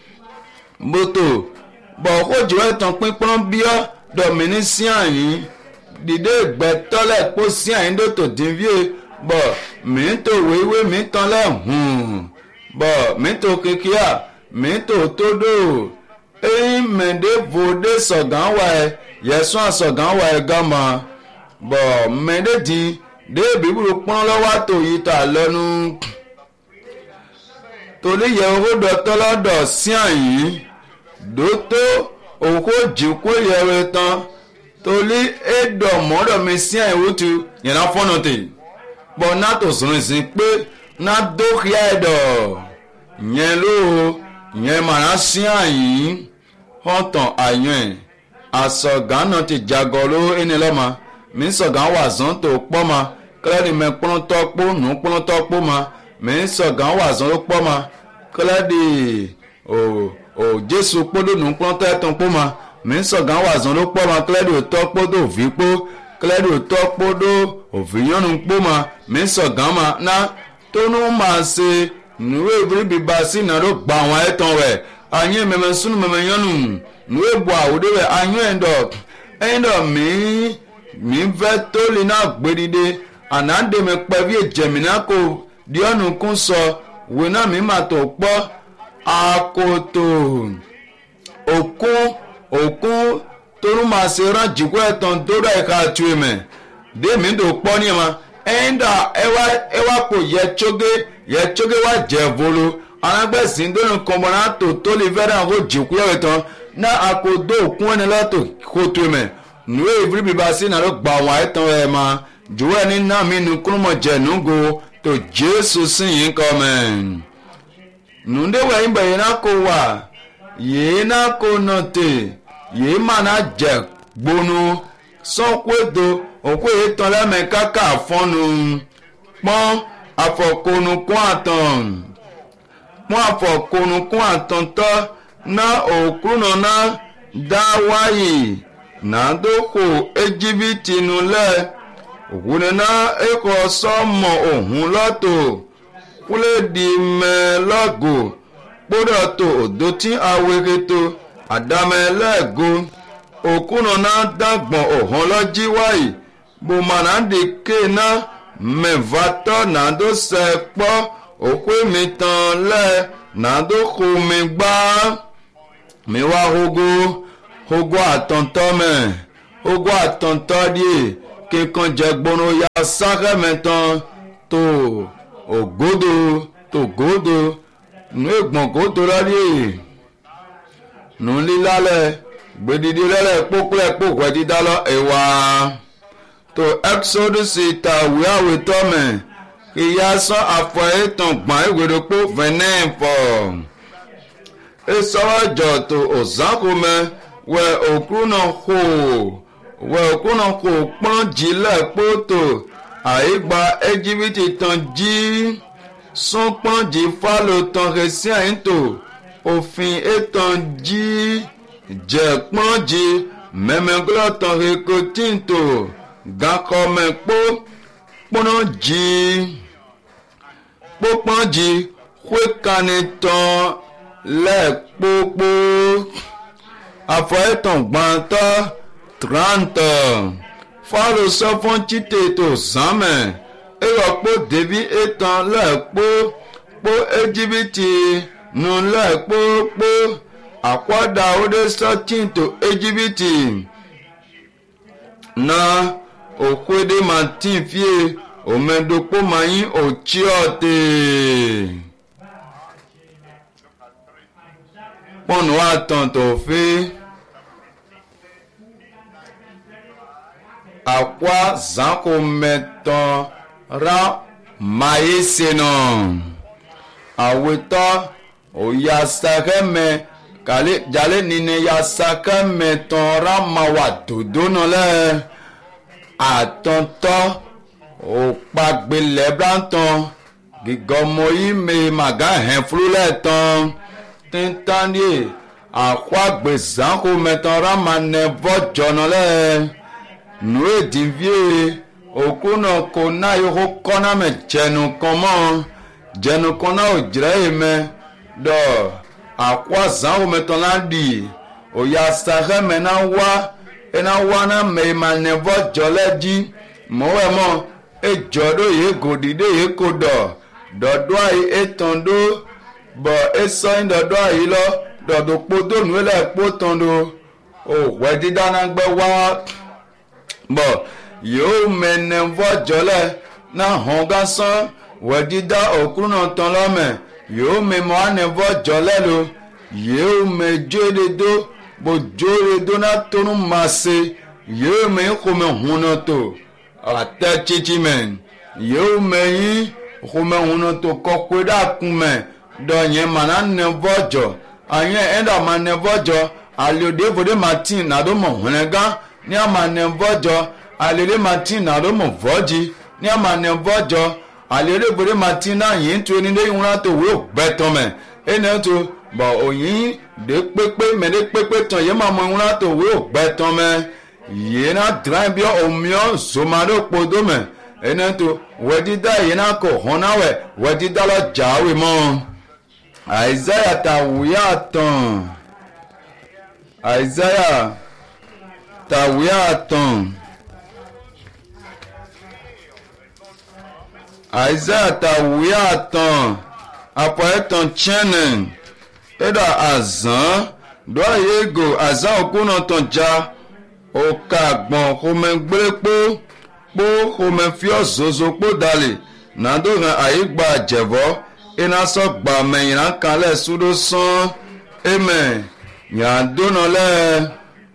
mọ́tò bọ̀ kó jùkú ẹ̀tàn pínpọ́n bíọ́ dọ̀mìnì sí àyín dìde gbẹ̀tọ́lẹ̀ kó sí àyín dòtò dìvíye bọ̀ mí tó wéwé mí tán lẹ́hùn bọ̀ mí tó kékeré mí tó tó dò eyi mende vode sọ̀gán wa ẹ̀ yẹ̀sùn àsọ̀gán wa ẹ̀ gama bọ̀ mende di dé bíbélì pọ́n lọ́wọ́ àtò yìí tà lẹ́nu torí yẹ owó dọ̀tọ́ lọ́dọ̀ sí àyín dòtó òkú jìkú yẹrẹ tán torí ẹ̀dọ̀ mọ́dọ̀ mi sí àyín wútu yẹn náà fọ́nà tè bọ̀ náà tó sọ̀rọ̀ sí pé náà dókìá ẹ̀dọ̀ yẹn ló yẹn màrá sí àyín họ́tàn àyàn àsọ̀gán náà ti jagọ̀ ló ẹni lọ́mọ mi sọ̀gán wà zọ́n tó pọ́ ma kílẹ̀dì mẹ́ pọ́n tọ́pọ́ nù pọ́n tọ́pọ́ ma mi sọ̀gán wà zọ́n ló pọ́ ma kílẹ̀dì ò ò jésù kpọ́dọ̀ nù pọ́n tẹ́tàn pọ́ ma mi sọ̀gán wà zọ́n ló pọ́ ma kílẹ̀dì ò tọ́pọ́dọ̀ òfin kpó kílẹ̀dì ò tọ́pọ́dọ̀ òfin yọ́nu kpó ma mi sọ̀gán ma ná tónú ma ṣe nùwé ìbírí bíbá sí náà ló gba àwọn ẹ̀tàn rẹ̀ anyi mẹmẹ sunu mẹmẹ nyɔnu nue bu awo de wɛ anyi ɛndɔ ɛndɔ mi mi vɛ toli na gbedide anade me kpɛvi edzemina ko diɔnu kun sɔ wena mi ma to kpɔ akoto okun okun tonu ma se ran jiko ɛtɔn do do ɛka tue mɛ de mi do kpɔ ni ma ɛnda ɛwa ɛwa ko yɛ tsoge yɛ tsoge wa jɛ volo anagbẹ́sìn dónú kọ́mọ́nà tó tó lè fẹ́ràn àwọn jìkú ẹ̀rẹ̀ tán náà àkódó òkun ẹni lọ́tò kó tó mẹ́ nùwé ìfúrí bíbá sí náà ló gba àwọn àìtàn ẹ̀ ma jùwọ́ ẹni náà mi nu kúrúmọ̀ jẹ̀ nùgò tó jésù sí yìí kọ́ mẹ́. nùdéwẹ̀ yín bẹ̀yẹ̀ náà kó wà yìí náà kó nà tè yìí má náà jẹ̀ gbónú sọ́kúèdò òkú yìí tán lẹ́mẹ̀ káká fọ́nu pọ́n àfọ̀kónukún àtàn mú àfọ̀kónukún àtọ̀ntọ́ ná òkúrùnà náà dá wáyé nàdókò ejibiti nulẹ̀ òkúni náà ẹ̀kọ́ sọ́mọ̀ òhun lọ́tò kúlẹ̀ di mẹ́lọ́gò gbọ́dọ̀ tó òdó tí awéketo àdámẹ́lẹ́gò òkúrùnà náà dàgbọ̀n òhun lọ́jí wáyé bùmọ̀nàdì kéèná mẹ́fàtọ́ nàdó sẹ́pọ́ òkú mi tán lẹ́ nàdó kò mi gbá mi wá hogo ogo àtọ̀ntọ́ mẹ́ ogo àtọ̀ntọ́ díẹ̀ kíkan jẹ́ gbóná ya sákẹ́ mẹ́tàn tó ògódò tó gòdò nù ègbọ̀n gòdò lọ́díẹ̀ nù lílálẹ̀ gbèdìdì lẹ́lẹ̀ kpókplẹ̀ kpókpẹ̀ dídá lọ ẹ̀wà tó exodus ta wíwáwé tọ́mẹ̀ ìyá sọ àfọ̀ ètò gbọ̀n ìwédokpó fẹ̀nẹ́ fọ̀ esọ́wọ́ jọ tó òzánkòmẹ́ wẹ̀ òkú náà kó wẹ̀ òkú náà kó kpọ́n jìlẹ̀ kpótó àyígba ẹjibítì tán jí sún kpọ́n jì fálò tán hẹsí àyíntò òfin ètàn jí jẹ kpọ́n jí mẹ́mẹ́gbọ́n tán hẹkọ tíntò gàkọ́mẹ́ kpó kpọ́n jí kpókpọ́n jí huekani tán lẹ́ẹ̀kpókpó afọ ètàn gbàntọ́ trente fọ́lù sọ́fún títè tó sàmẹ̀ ẹ̀rọ kpó dèbí ètàn lẹ́ẹ̀kpó kpó ẹjibítì nù lẹ́ẹ̀kpó kpó àkọ́dà ọdẹ sọ́tìn tó ẹjibítì na òkúdé màtí fíè òmẹdókpó màyín òtsíọ̀tẹ̀ pọ́nù àtàn tó fi àkwa zankomẹtàn ra mayesenà àwòtọ́ òyàsàkẹ́mẹ kàlẹ́ jalè nínú yàsàkẹ́mẹtàn ra màwà dòdónà lẹ́ àtọ̀ntọ́ òkpàgbélẹ̀ brantàn gígọ́mọ̀yí mẹ màgá hẹ̀fúlẹ̀ tán tẹ́ntàndé àkwa gbèsàkomẹtàn ra mànẹ́vọ́ jọ̀nà lẹ́ nùú èdìvíè òkú náà kò náà yóò kọ́nà mẹ́ jẹnu kan mọ́ jẹnu kan náà ò jẹ́ èmẹ́ dọ̀ àkó àzánwó mẹ́tọ́ náà dì òyà sàkẹ́ mẹ́ náà wá ẹ̀ náà wá náà mẹ́ ìmà nẹ́fọ́ jọlẹ́jì mọ́wẹ́ mọ́ ẹ̀ jọ́dọ̀ yìí kò dìde yìí kò dọ̀ dọ̀dọ̀ àyè ètàn dó bọ̀ ẹ̀ sọ́yìn dọ̀dọ̀ àyè lọ dọ̀dọ̀ kpótó nùú lẹ̀ kpótó do òwẹ́ dídá náà gbẹ́ wá bọ̀ yóò mẹ́nẹ́fọ́ jọlẹ̀ náà hàn gásán wẹ̀dídá òkúrú náà tán lọ́mẹ̀ yóò mẹ́mọ́ ànẹ́fọ́ jọlẹ̀ lo yóò mẹ́jọ́dẹ́dó bójúdẹ́dó náà tónú máa ṣe yóò mẹ́ kọ́mẹ́ hun náà tó àtẹ títí mẹ́ yóò mẹ́yìn kọ́mẹ́ hun náà tó kọ́kọ́ dàkún mẹ́ dọ̀nyẹ́ màná nẹ́fọ́ jọ àyẹ̀ ẹ̀dá máa nẹ́fọ́ jọ àlòdè fòdè màtí nàdó mọ̀ hun gán ní àmà nẹ́fọ́jọ́ àlèrè martin àròmọ̀ fọ́jì ní àmà nẹ́fọ́jọ́ àlèrè bòrè martin náà yìí ń tu onílé ìwúrà tó wé ògbẹ́tọ̀ mẹ́ ẹni tó bọ̀ òyìn dé pépé mẹ́lẹ́ pépé tán yìí máa mọ ìwúrà tó wé ògbẹ́tọ̀ mẹ́ yìí náà dìrán bí omiọ́ zomado kpodo mẹ́ ẹni tó wẹ́dídá yìí náà kò hàn náà wẹ̀ wẹ́dídá lọ jáwé mọ́ àìsáyà tàwíyà tán àìsáyà tàwíà tán àìsàn tàwíà tán àpọ̀ẹ́tàn chẹ́nẹ̀ ẹ̀dà àzán dọ́ọ̀yẹ́gò àzán òkúnà tán já òkà àgbọ̀n kòmẹ́gbẹ́rẹ́pọ̀ kpó kòmẹ́fíọ́ zozo kpó dalẹ̀ nàdóhàn àyígbà jẹ̀bọ́ iná sọ gbà mẹ́yìnrán kalẹ̀ súdó sán ẹ̀mẹ̀ yàdónà lẹ́ẹ̀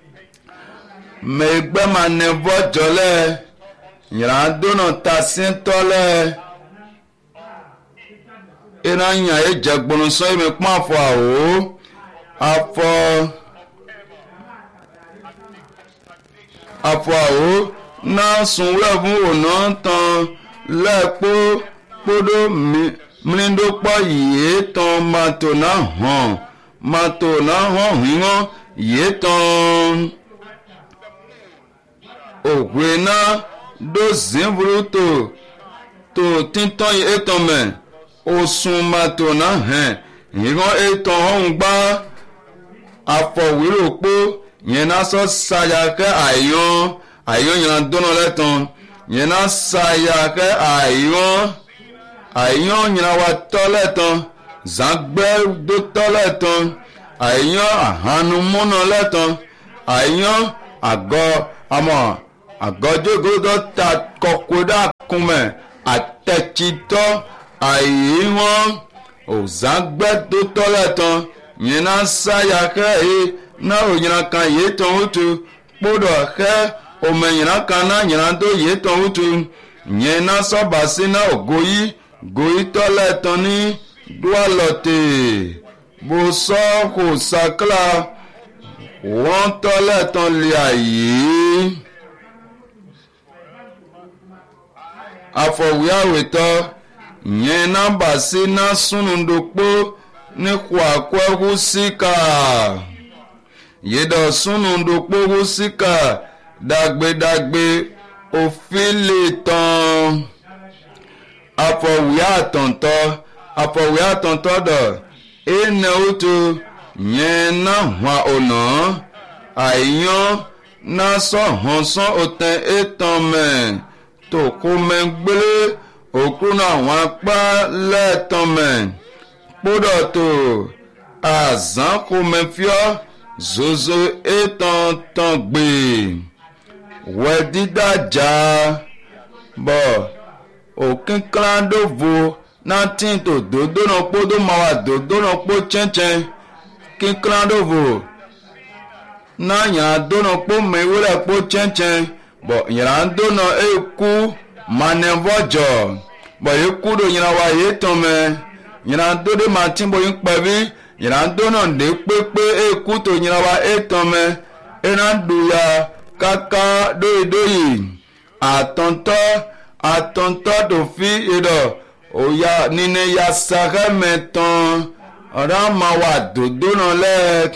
mẹgbẹ́ ma nẹ́bọ́ jọlẹ̀ yìnyín ta sí tọ́lẹ̀ iná yàn é jẹ gbónusọ yìí mi pọ́n àfọ àwò àfọ àfọ àwò náà sùn wúlẹ̀ fún ònà tán lẹ́ẹ̀kpó kpódó mìíràn yìí tán màtò náà hàn màtò náà hàn hìngàn yìí tán òwe náà dó zimvuru tó tó títọ́ yìí ètò mẹ́ òsùn màtò náà hẹ̀ hìngàn ètò ọ̀hún gbá afọ̀wérò pó yẹn náà sọ sayakẹ́ àyàn àyàn yẹn dọ́nà lẹ́tàn yẹn náà sayakẹ́ àyàn àyàn yẹn wà tọ́ lẹ́tàn zàgbẹ́ dó tọ́ lẹ́tàn àyàn àhánumúnà lẹ́tàn àyàn àgọ́ àmọ́ àgọ́jọ́gọ́dọ́ ta kọ̀kọ́dá kùmẹ̀ àtẹ̀títọ́ àyè wọn òzàgbẹ́ tó tọ́lẹ̀ tán yẹn náà sáyà kẹ́ ẹ náà òyìnbá kan yé tán ó tu kpọ́dọ̀ kẹ́ ọmọ yìnyínná kan náà yìnyínná tó yé tán ó tu yẹn náà sọ́ba sí náà ògóyí góyí tọ́lẹ̀ tán ní dúwàlọ́tẹ̀ bó sọ kò sàkílà wọ́n tọ́lẹ̀ tán lé àyè. Afọwé àwètọ́ yẹn nọ́mbà sí náà súnúndòpó ní kwakwa húsíkà yédọ̀ súnúndòpó húsíkà dàgbédàgbé òfin lè tán afọwé àtọ̀ntọ́ afọwé àtọ̀ntọ́ dọ̀ ẹnẹ òtò yẹn náà hàn ọ̀nà àìyàn náà sọ hàn sán òtẹ̀ ètàn mẹ́ tó kó mẹ́ gbélé òkú náà wọn apá lẹ́ẹ̀tàn mẹ́ kpọ́dọ̀ tó àzán kó mẹ́ fíọ́ zozo ètàn tán gbé wẹ́ dídájà bọ̀ òkínklándóvo náà tí tó dòdó náà kpó tó máa wà dòdó náà kpó tsẹ́tsẹ́ kínklándóvo náà yàrá dó náà kpó mẹ́wúrẹ́ kpó tsẹ́tsẹ́ bọ̀ yàrá dó náà éku manevọ́jọ́ bọ̀ éku do yàrá wa yé tán mẹ́ yàrá dó dé máa tí bọ̀ yín pẹ̀bí yàrá dó náà dé pépé éku tó yàrá wa é tán mẹ́ ẹ̀rá dùyà kàkà dóyìdóyì àtọ̀ntọ́ àtọ̀ntọ́ tó fi ìdọ̀ òyà nínú ya sàkẹ́ mẹ́tàn ọ̀rá máa wà dòdó náà lẹ́ẹ̀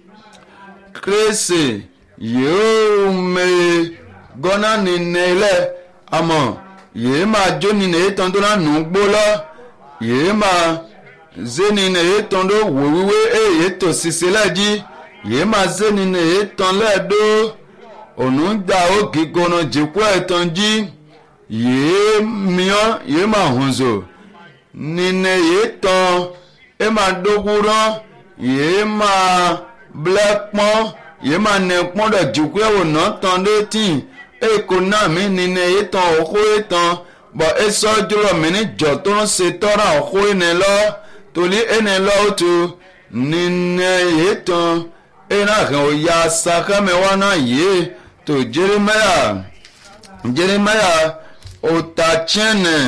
kérésì yóò mẹ́ gọ́nà nínú ilẹ̀ àmọ́ yìí máa jó nínú ètàn tó náà nù gbó lọ yìí máa zé nínú ètàn tó wò wíwé èyí tó ṣiṣẹ́ lẹ́jí yìí máa zé nínú ètàn lẹ́ẹ̀dó ònú gbà ó gígọ́nà jìkú ẹ̀tàn jí yìí mìíràn yìí máa hùn zò nínú ètàn ẹ máa dógúrán yìí máa blẹ́ pọ́n yìí máa nẹ pọ́n dọ̀ jìkú ẹ̀wọ̀n náà tán létí èkó náà mi nínú ètàn òkú ètàn bọ̀ ẹ sọ jùlọ mi ní jọ tó ń ṣe tọ́ra òkú ẹni lọ torí ẹni lọ ó tu nínú ètàn ẹ náà kàn ó ya sàkámẹ́wá náà yìí tó Jeremiah Jeremiah ọ̀tàchẹ́nẹ̀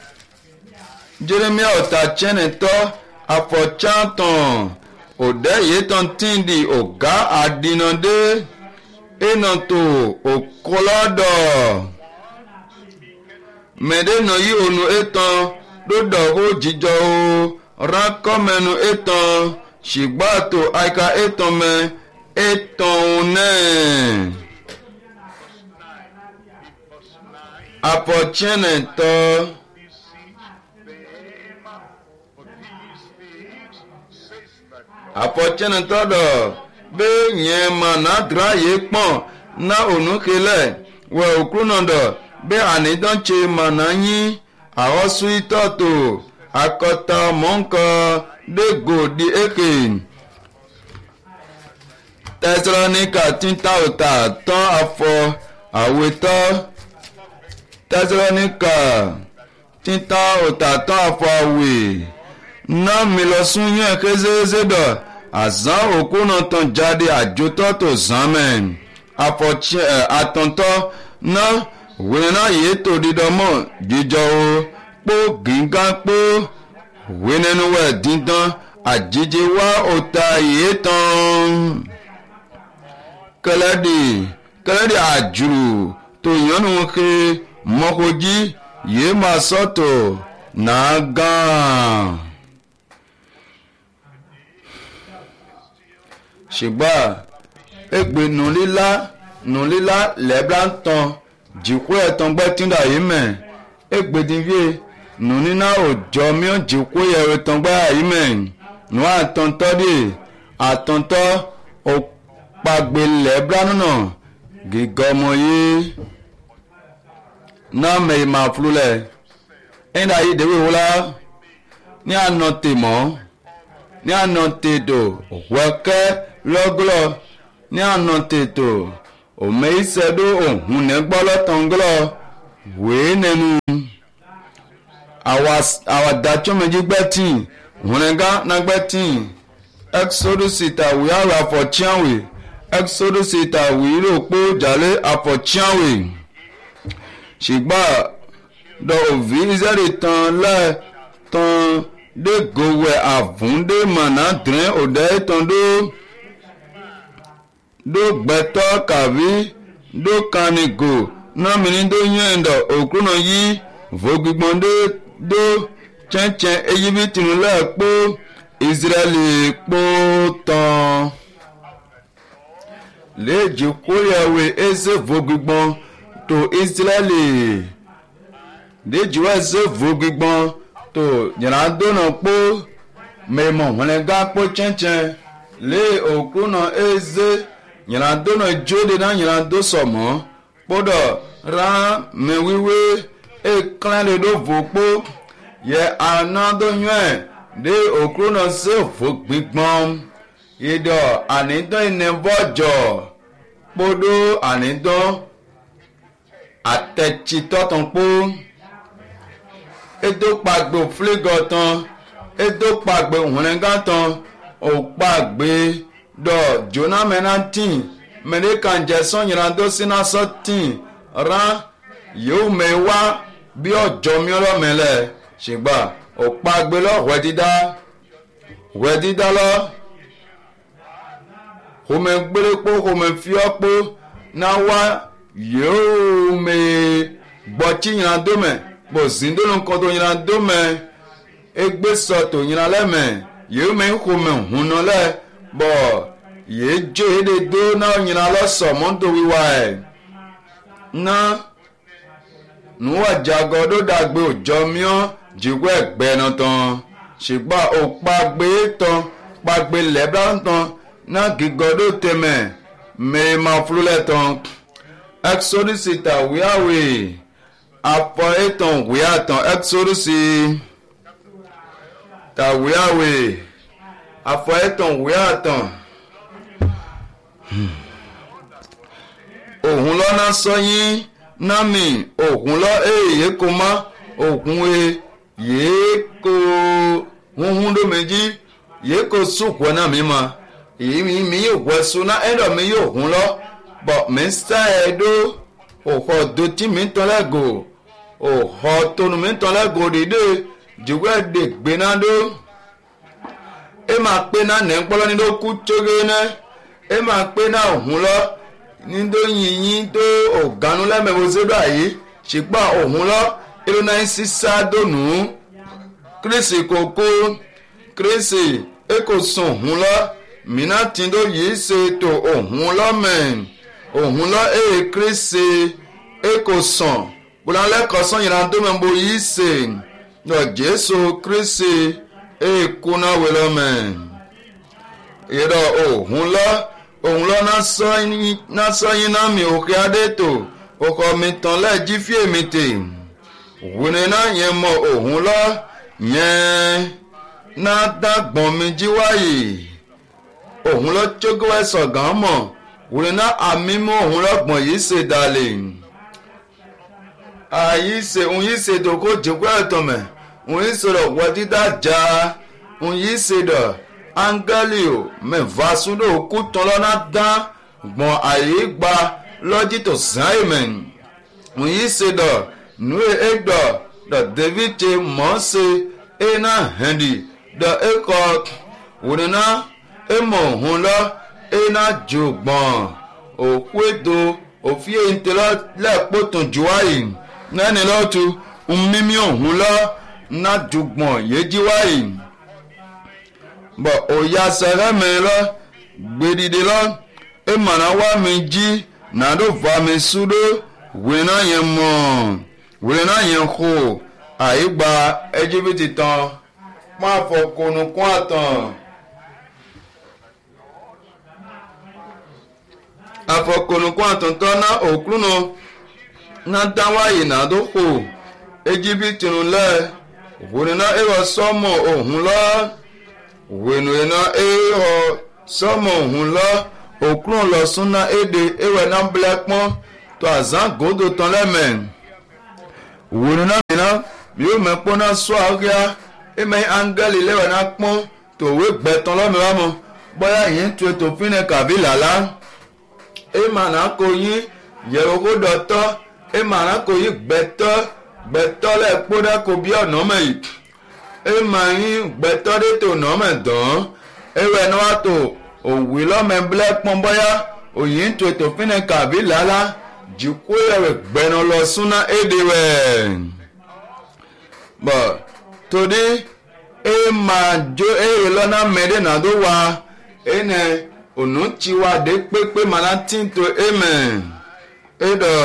Jeremiah ọ̀tàchẹ́nẹ̀ tọ́ àfọ̀chàtàn òdẹ́ yìí tán tí ń di ọ̀gá àdínàdé ẹnà tó òkọlọ́dọ̀ mẹ́dẹ́nà yìí ònù ètàn lódò ó jíjọ o ránkọ́mẹ́nu ètàn ṣìgbàtò àìka ètàn mẹ́ ètàn ònẹ́ àfọ̀chẹ́nẹ̀ tọ́. Àfọ̀chẹ́nẹ̀ tọ́dọ̀ bẹ́ẹ̀ yẹn mà náà dra yé pọ̀n náà ònú kelẹ̀ wẹ̀ òkú náà dọ̀ bẹ́ẹ̀ ànídánṣe mà náà yín àwọn suwítọ́ tó akọta mọ́ǹkọ́ dégò di èkè tẹsílọ́nìkà títà òtà tán àfọ àwètọ́ tẹsílọ́nìkà títà òtà tán àfọ àwè náà mi lọ sún yẹn kézézé dọ̀ àzán òkú náà tán jáde àjòtọ́ tó zán mẹ́ àfọ̀chẹ́ àtọ̀ntọ́ náà wẹ́n náà yé tó dídọ́ mọ́ jíjọ o kpó gíga kpó wẹ́n nínú wẹ̀ dídán àjíjẹ wá òtá yé tán kẹlẹ́dì kẹlẹ́dì àjùrù tó yànnú ké mọ́kòjì yé máa sọ́tò náà gán. ṣùgbọ́n egbe nùlílá nùlílá lẹ́bàá ń tan jìkú ẹ̀tàn gbẹ́ tíńdà yìí mẹ́ egbe dìbíye nùnínà òjò mìíràn jìkú ẹ̀tàn gbẹ́ yìí mẹ́ nù àtọ̀ntọ́ dì àtọ̀ntọ́ òpàgbé lẹ́bàá nùnà gígọ́ ọmọ yìí náà mẹ́ ìmọ̀ àfúlẹ̀ ẹ̀ńdà yìí dèwé wọlá ní àná tèmọ́ ní àná tèdò wẹ́kẹ́ lọ́gọ́lọ́ ní àná tètò òmè ìṣẹ́dó òhun nẹ́gbọ́lọ́ tọ̀nglọ́ wèé nẹnu àwàdàtsọ́ méjì gbẹ́tì hùnẹ́gá nagbẹ́tì exodus ìtàwé àwẹ̀ àfọ̀tíàwé exodus ìtàwé ìròpó jàlé àfọ̀tíàwé ṣùgbọ́n dọ̀ òbí ìṣẹ́rì tán lẹ́ tán dé gòwẹ̀ àvúndé mọ̀nà dìrín òdẹ́ tán dó dó gbẹ́tọ́ kàbí dó kanigo námìnì dó yẹn dọ̀ òkúnà yí vògbìgbọ́n dó dó tsẹ́tsẹ́ eyibítì ńlẹ̀ kpó israẹli kpó tán léèjì kúrẹ́wé ẹsẹ̀ vògbìgbọ́n tó israẹli léèjì wá ẹsẹ̀ vògbìgbọ́n tó yàrá dóná kpó mẹ́mọ̀ wọnẹ́gá kpó tsẹ́tsẹ́ lé òkúnà ẹsẹ̀ yàrá dóná jóde náà yàrá dó sọ̀mọ́ kpódọ̀ rà mẹ́wíwé ekele le do vo kpo ye anado nyuɛ de okrono se vo gbigbɔn yidɔ anidɔ inebɔdzɔ kpodo anidɔ atɛtsitɔtɔn kpo edo kpagbe fligɔtɔn edo kpagbe hũnɛgatɔn okpagbe dɔ dzonamɛnati mɛdekanjɛ sɔnyinado sinasɔ ti ran yóò mẹ wá bí ọjọ́ miọ́lọ́ mẹlẹ̀ ṣùgbọ́n ọ̀pá gbé lọ wẹ́ dídá wẹ́ dídá lọ home gbélépó home fiọ́pó náà wá yóò mẹ gbọ́tí yìnyín dómẹ̀ bó zindónú kan tó yìnyín dómẹ̀ egbé sọ̀tò yìnyín lẹ́mẹ̀ yóò mẹ home hùnà lẹ́ bọ̀ yéé jó èdè dó náà yìnyín lọ́sọ̀ mọ́tò wíwá ẹ̀ náà nuwa jago do dagbe òjò miọ́ jìgbọ́ ẹ̀gbẹ́ náà tán ṣùgbọ́n òpàgbé tán pàgbé lẹ́bàá tán náà gígọ́ do tẹ̀mẹ̀ mẹ́ẹ̀mà fúlẹ̀ tán exodus tàwíàwé afọ ètàn wíà tán exodus tàwíàwé afọ ètàn wíà tán òhun lọ́nà sọ́yìn. Nami òkun lọ èyí kò má òkun e yìí kò huhun ló méjì yìí kò sùkú ẹ náà mi ma èyí mi mi yóò wọ ẹsùn náà ẹ̀dọ̀ mi yóò hun lọ bọ̀ mi sá ẹ dó òhò dòtí mi tán lẹ́gò òhò tónu mi tán lẹ́gò dìde jùgbọ́ ẹ̀dẹ̀ gbéná dó ẹ máa pé náà nẹ́ ń pọ́lọ́ ní ló kú tóge náà ẹ máa pé náà òhun lọ nídó yìnyín tó ọ̀gánú lẹ́mẹ̀wò sódò àyè ṣùgbọ́n òun lọ irú náà ń sísá dònú kírísì kòkó kírísì èkó sùn òun lọ mìíràn tí tó yìí ṣe tó òun lọ mẹ́ òun lọ èè kírísì èkó sàn bùrọ̀lẹ́kọ̀ọ́ sàn yìí náà tó mẹ́bò yìí ṣe lọ jésù kírísì èkó náà wẹ̀ lọ mẹ́ ìrọ̀ òun lọ òun lọ náà sọyìn náà mi òkè adétò ọkọ mi tán lẹ́ẹ̀jí fíè mi tè wùnì náà yẹn mọ òun lọ yẹn náà dàgbọ́n mi jíwáyé òun lọ tsogo ẹ̀sọ̀ gàn mọ̀ wùnì náà àmì mú òun lọ́gbọ̀n yìí ṣe dalẹ̀ àyí ṣe òun yìí ṣe tó kó jòkó ẹ̀tọ́ mẹ́ òun yìí ṣe lọ wọ́ dídá já òun yìí ṣe dọ̀ angeli o mẹ́fà súnú kú tán lọ́nà dán gbọ̀n àyè gba lọ́jí tó sáyẹ̀mẹ̀n òun yìí ṣe dọ̀ nùú ẹ̀dọ̀ dọ̀ david ṣe mọ̀ ṣe ẹ̀ náà hẹ́ndì dọ̀ ẹ̀kọ́ òun náà ẹ̀ mọ̀ òun lọ ẹ̀ náà jù gbọ̀n òkú ètò òfin èyí tẹ́lẹ̀ lẹ́ẹ̀pọ̀ tó jù wáyé nẹ́ni lọ́tù mímí òun lọ náà jù gbọ̀n yéjì wáyé bọ̀ òya sẹ̀rẹ̀ mi lọ gbèdìdì lọ ẹ̀ mọ̀nà wá mi jí nàdó fa mi súdó wìrì náà yẹn mọ̀ wìrì náà yẹn kó àyígba ẹjíbítì tán pọ́n àfọkùnù kún àtàn àfọkùnù kún àtàn tán ná òkúrúnà náà dáwáyé nàdó kó ẹjíbítì lẹ̀ wìrì náà ẹ̀rọ sọ́mọ̀ òhun lọ wẹ̀nù iná ẹ̀họ́ sọ́mọ̀ òhun lọ òkúrò lọ súnná èdè ewé náà bílẹ̀ pọ́n tó àzán gòdò tán lẹ́mẹ̀ wòlò náà mìíràn yóò mẹ́ pọ́n náà sọ àríyá ẹ̀mẹ́ áńgẹ́lì lẹ́wẹ̀ náà pọ́n tòwé gbẹ̀tàn lọ́mìíràn mọ́ bóyá yìí tu ètò fínẹ̀ kàbí làlá ẹ̀mà náà kò yín yẹ̀wò kó dọ̀tọ́ ẹ̀mà náà kò yín gbẹ̀tọ́ gbẹ̀tọ́ lẹ̀ kpódà kò bí ọ̀nà mẹ́yì ẹ̀mà yín gbẹ̀tọ́ dé tó nà mẹ́ dán ẹ̀wẹ̀ náà wà tó òwì lọ́mẹ́ bílẹ̀ pọ́n bóyá òyìn tu ètò fínẹ̀ kàbí làlá jìkú ẹ̀wẹ̀ gbẹ̀nà lọ súná èdè wẹ̀ bọ̀ tòdí ẹ̀mà jó ẹ̀rẹ̀ lọ́nà mẹ́dẹ̀ náà tó wà ẹ̀nẹ̀ ònú tí wà dé pépé màná tí tó ẹ̀mẹ̀ ẹ̀dọ̀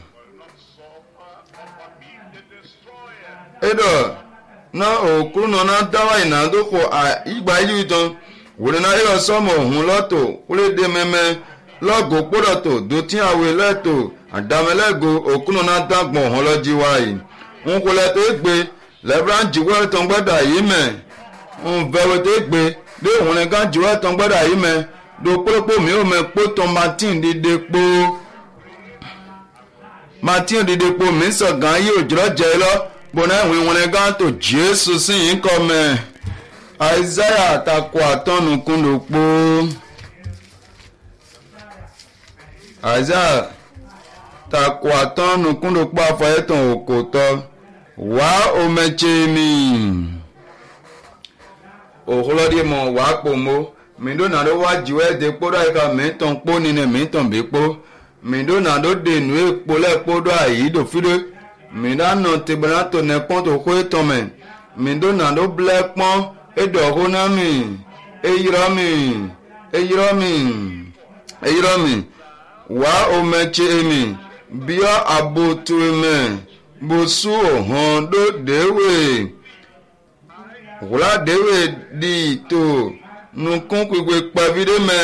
ẹ̀dọ̀ náà òkú náà dáwà ìnàdó kò ìgbà yìí tán wòlé náà ẹ̀rọ sọ́mọ̀ òhun lọ́tò kúlédé mẹ́mẹ́ lọ́gò kpọ́dọ̀tò dòtí àwẹ̀ lẹ́tò àdàmẹ́lẹ́gò òkú náà dàgbọ̀n òhun lọ́jí wáyé ń kó lẹ́tò égbé lẹ́bíràn jìwọ́ ẹ̀tàn gbẹ́dà yìí mẹ́ ń bẹ̀rẹ̀ tó égbé dé òhun ní ká jìwọ́ ẹ̀tàn gbẹ́dà yìí mẹ́ do kpọ́lọ́pọ́ mi ò mẹ́ kpó tán martin dídé kpó martin dídé kpó mi sọ̀gán yìí òjòrò jẹ́ lọ bọ́nà ìwé wọn ní ká tó jésù sí yìí kọ́ mẹ́ àìsáyà àtakò àtọ́nu kúndò kpó àìsáyà àtakò àtọ́nu kúndò kpó àfọyẹ́tàn òkòtọ́ wà omẹ́tsẹ́ mi òhùlọ́dì mọ̀ wà kpòmó mindo nàdó wá jiwẹ́ de kpó dọ́ àyíká mìtàn kpó nínú mìtàn bí kpó mindo nàdó de nu ekpó lẹ́ kpó dọ́ àyí do fi dé mindo anọ tebena tó nẹ kpọ́n tó kó etọ́ mẹ́ mindo nàdó blẹ́ kpọ́n edọ̀ hó ná mi eyirọ́ mi eyirọ́ mi eyirọ́ mi wà omẹ́tsẹ́ mi bíọ́ abotu mẹ́ bosu ohun do dewe wula dewe di to nukun kwekwe kpavide me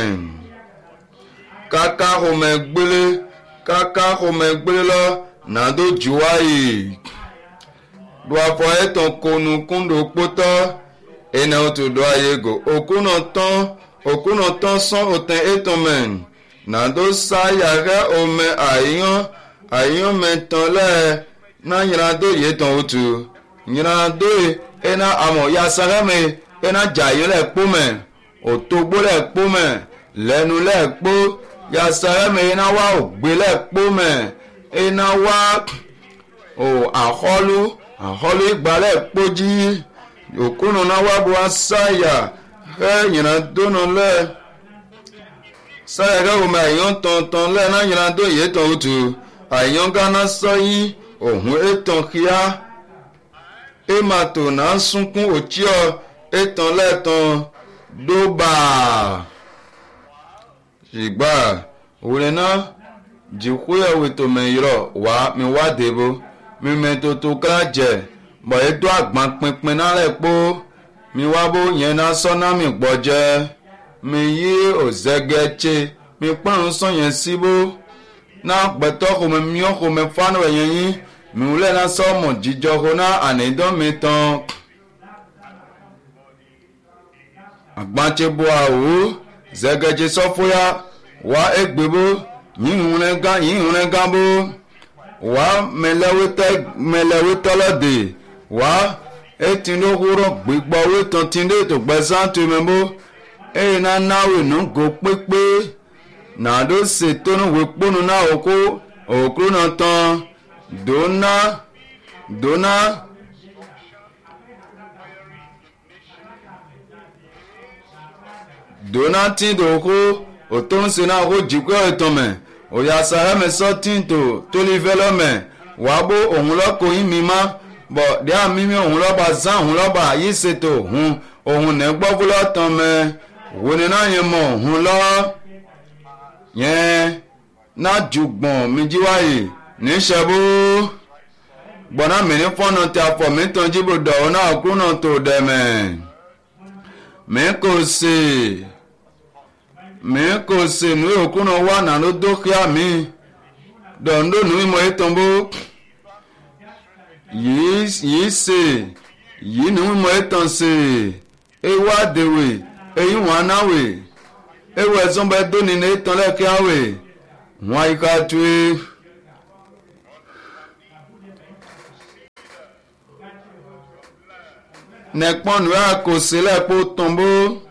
kaka home gbele kaka home gbele lọ nado juwayi do afọ etan ko nukun do kpotọ ena o to do ayego okuna tán okuna tán sán oten etan me nado sa yàrá ome àyàn àyàn mẹ́tàn lẹ́ na nyina do yé tán o tu nyina do yé ena amọ̀ ya sáré mi ena jàyé lẹ́ kpó mẹ́ òtógbó lẹ́ kpó mẹ́ lẹ́nu lẹ́ kpó ya sáré mi ena wá ògbé lẹ́ kpó mẹ́ ena wá o àxɔlu àxɔlu igba lẹ́ kpó dzi òkúnu na wá bo asáyà hɛ nyina do nọ lẹ́ sáyà kẹ́ wò mẹ́ àyàn tán tán lẹ́ na nyina do yé tán o tu àyàn gánà sọ́yí òhun ètàn kíá èmàtò náà sunkún òtíọ́ ètàn lẹ́tàn dóbà ṣìgbà òwúrẹ́ náà jìkúyẹ̀wò tó mẹ́yìrọ̀ wá mi wá dèbò mi mẹ́tò tó ká jẹ́ bọ̀ ètò àgbọn pinpin náà lẹ̀ pọ̀ mi wá bó yẹn náà sọ́nà mi gbọ́ jẹ́ mi yí òzẹ́gẹ́tse mi pọ́n sọ́yẹn síbó na gbẹtọ xɔme miɔ xɔme fanu wɛ yɛnyi miwulɛ na sɔmɔ dzidzɔ xɔ na anidɔ mi tɔn agbatse bo awo zɛgɛdze sɔfoya wa egbe bo yiwulɛ gã yiwulɛ gã bo wa mɛlɛwetɛ mɛlɛwetɔ lɛ de wa eti do wúrɔ gbégbɔ wetɔ ti de to gbɛzã tu mɛ bo eye na nawe nugo kpekpe. Nado setonu wekponu na oko okru na tan dona dona dona tin do ko oton se na ko jiko eton me oya sare me so tin to to li velo me wa bo ohun lo ko yin mi ma bo de ami mi ohun lo ba zan ohun lo ba yi se to hun ohun ne gbo fulo tan me woni na yen mo ohun lo yẹn náà jùgbọ̀n mi jíwáyé níṣẹ́bó gbọ̀nà mi ní fọ́nà tí a fọ̀ mí tán jíbò dọ̀wọ́ náà kúrò tó dẹ̀mẹ̀ mi kò sí mi kò sí ní òkúrò wà náà ló dókíá mi dọ̀ndó ní mímọ́ ètò bó yìí sí yìí ní mímọ́ ètò sí ewu àdèwè eyín wọn náwè ewu ẹ̀sán bẹ dóni ní tán lẹ́kẹ́ àwẹ̀ wọ́n ayíká tu é. nẹ̀pọ̀nù ẹ̀ kò sílẹ̀ kó tán bó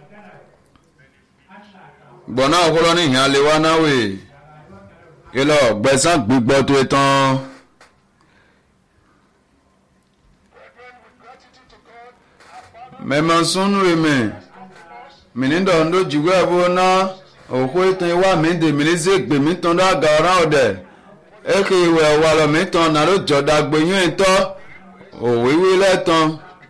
gbọ̀nà ọ̀kọ́lọ́ ní ìhàn lè wá náà wè ilọ̀ gbẹ̀sán gbígbọ́ tó tán. mẹ́mọ́ súnú èmẹ̀ mìníndọ̀ ń dojú ẹ̀ bó ná òkú ìtàn ìwà mi dè mí ní zègbè mi tán dága ọ̀rá ọ̀dẹ̀ èkè ìwẹ̀ wà lọ mi tán náà ló jọ̀dá gbẹ̀yìn ìtọ́ òwíwí lẹ́tàn.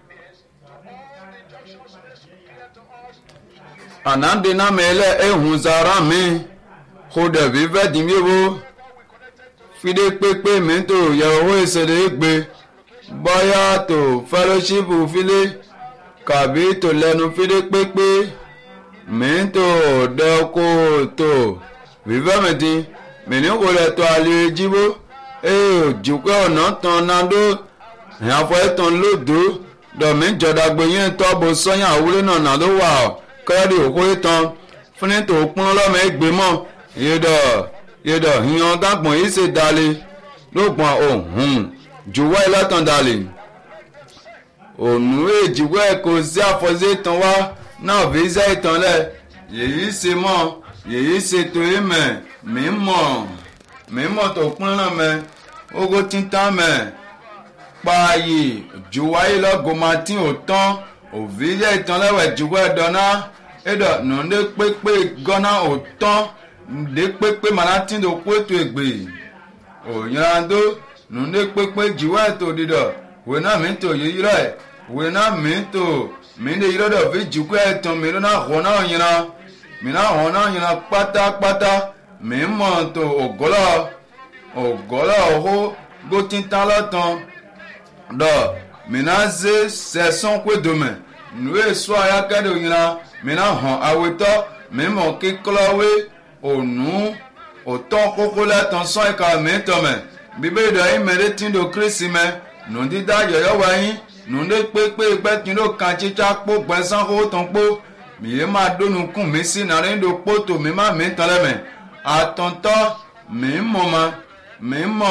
ànáńdé náà mẹ́lẹ̀ ehùn zara mi kó dẹ̀bí fẹ́ dín bí wo fìdí pépé mi tó yẹ owó ìṣẹ̀lẹ̀ gbé bọ́yá tó fẹ́lọ́ṣípù fílé kàbí tó lẹ́nu fìdí pépé mi tó dẹ́kó tó fífẹ́ mi dín mi ní kò lẹ̀ tó àlè jíbó ee òjùpẹ́ ọ̀nà tán náà dó ìyàfọ́ ẹ̀tàn lódò dọ̀mí jọ̀dàgbé yẹn tọ́ bó sọ́yìn àwúlé náà náà ló wà ọ́ kẹ́rì òkú ìtàn fúnni tó pọ́n lọ́mọ ẹgbẹ́ mọ́ yédọ̀ yédọ̀ ìyàn dàgbọ̀n yìí ṣe dalẹ̀ lóògbọ̀n òhun jùwọ́ ìlọ́tàn dalẹ̀ ònú èjìwọ́ ẹ̀ kò sí àfọ́sí ìtàn wá náà fi ṣe ìtàn lẹ̀ yèyí ṣe mọ́ yèyí ṣe tó ìmẹ̀ mímọ̀ mímọ̀ tó pọ́n lọ́mọ ogo títàn mẹ́ pààyè jùwọ́ ìlọ́gọ́màtì òtán òfìyẹ ìtàn lẹ́wẹ̀ jùwọ́ ẹ̀dọ́nà ẹ̀dọ̀ nùdé pépé gánà òtán nùdé pépé mànátí tó kó ètò ègbè òyìnbó nùdé pépé jùwọ́ ètò dídọ̀ wò náà mi tó yí rẹ̀ wò náà mi tó mi lè yí lọ́dọ̀ fi jùwọ́ ẹ̀tàn mi lọ́nà hàn náà yìnyínná mi náà hàn náà yìnyínná pátápátá mi mọ̀ tó ògọ́lọ̀ ògọ́lọ̀ ọ̀hó gótítàn lọ́tàn dọ̀ mi náà ṣe sẹ̀sán pé dòmẹ̀ nùwé sọ ayákẹ́dẹ́ òyìnbó mina hàn awetɔ mímọ kíkọlọwé ònú òtọ kókó lẹtàn sọ ìka mìtọmẹ bíbélì dọ yín mẹrẹ tí ń do kírísì mẹ nùdídá yọyọ wáyín nùdé pépé gbẹtìn ló kan tsitsa kpó gbẹsán kó tán kpó mìíràn máa dónú kún mi sí nàrí ń do kpótó mi má mi tán lẹmẹ àtọ̀ntọ́ mímọ ma mímọ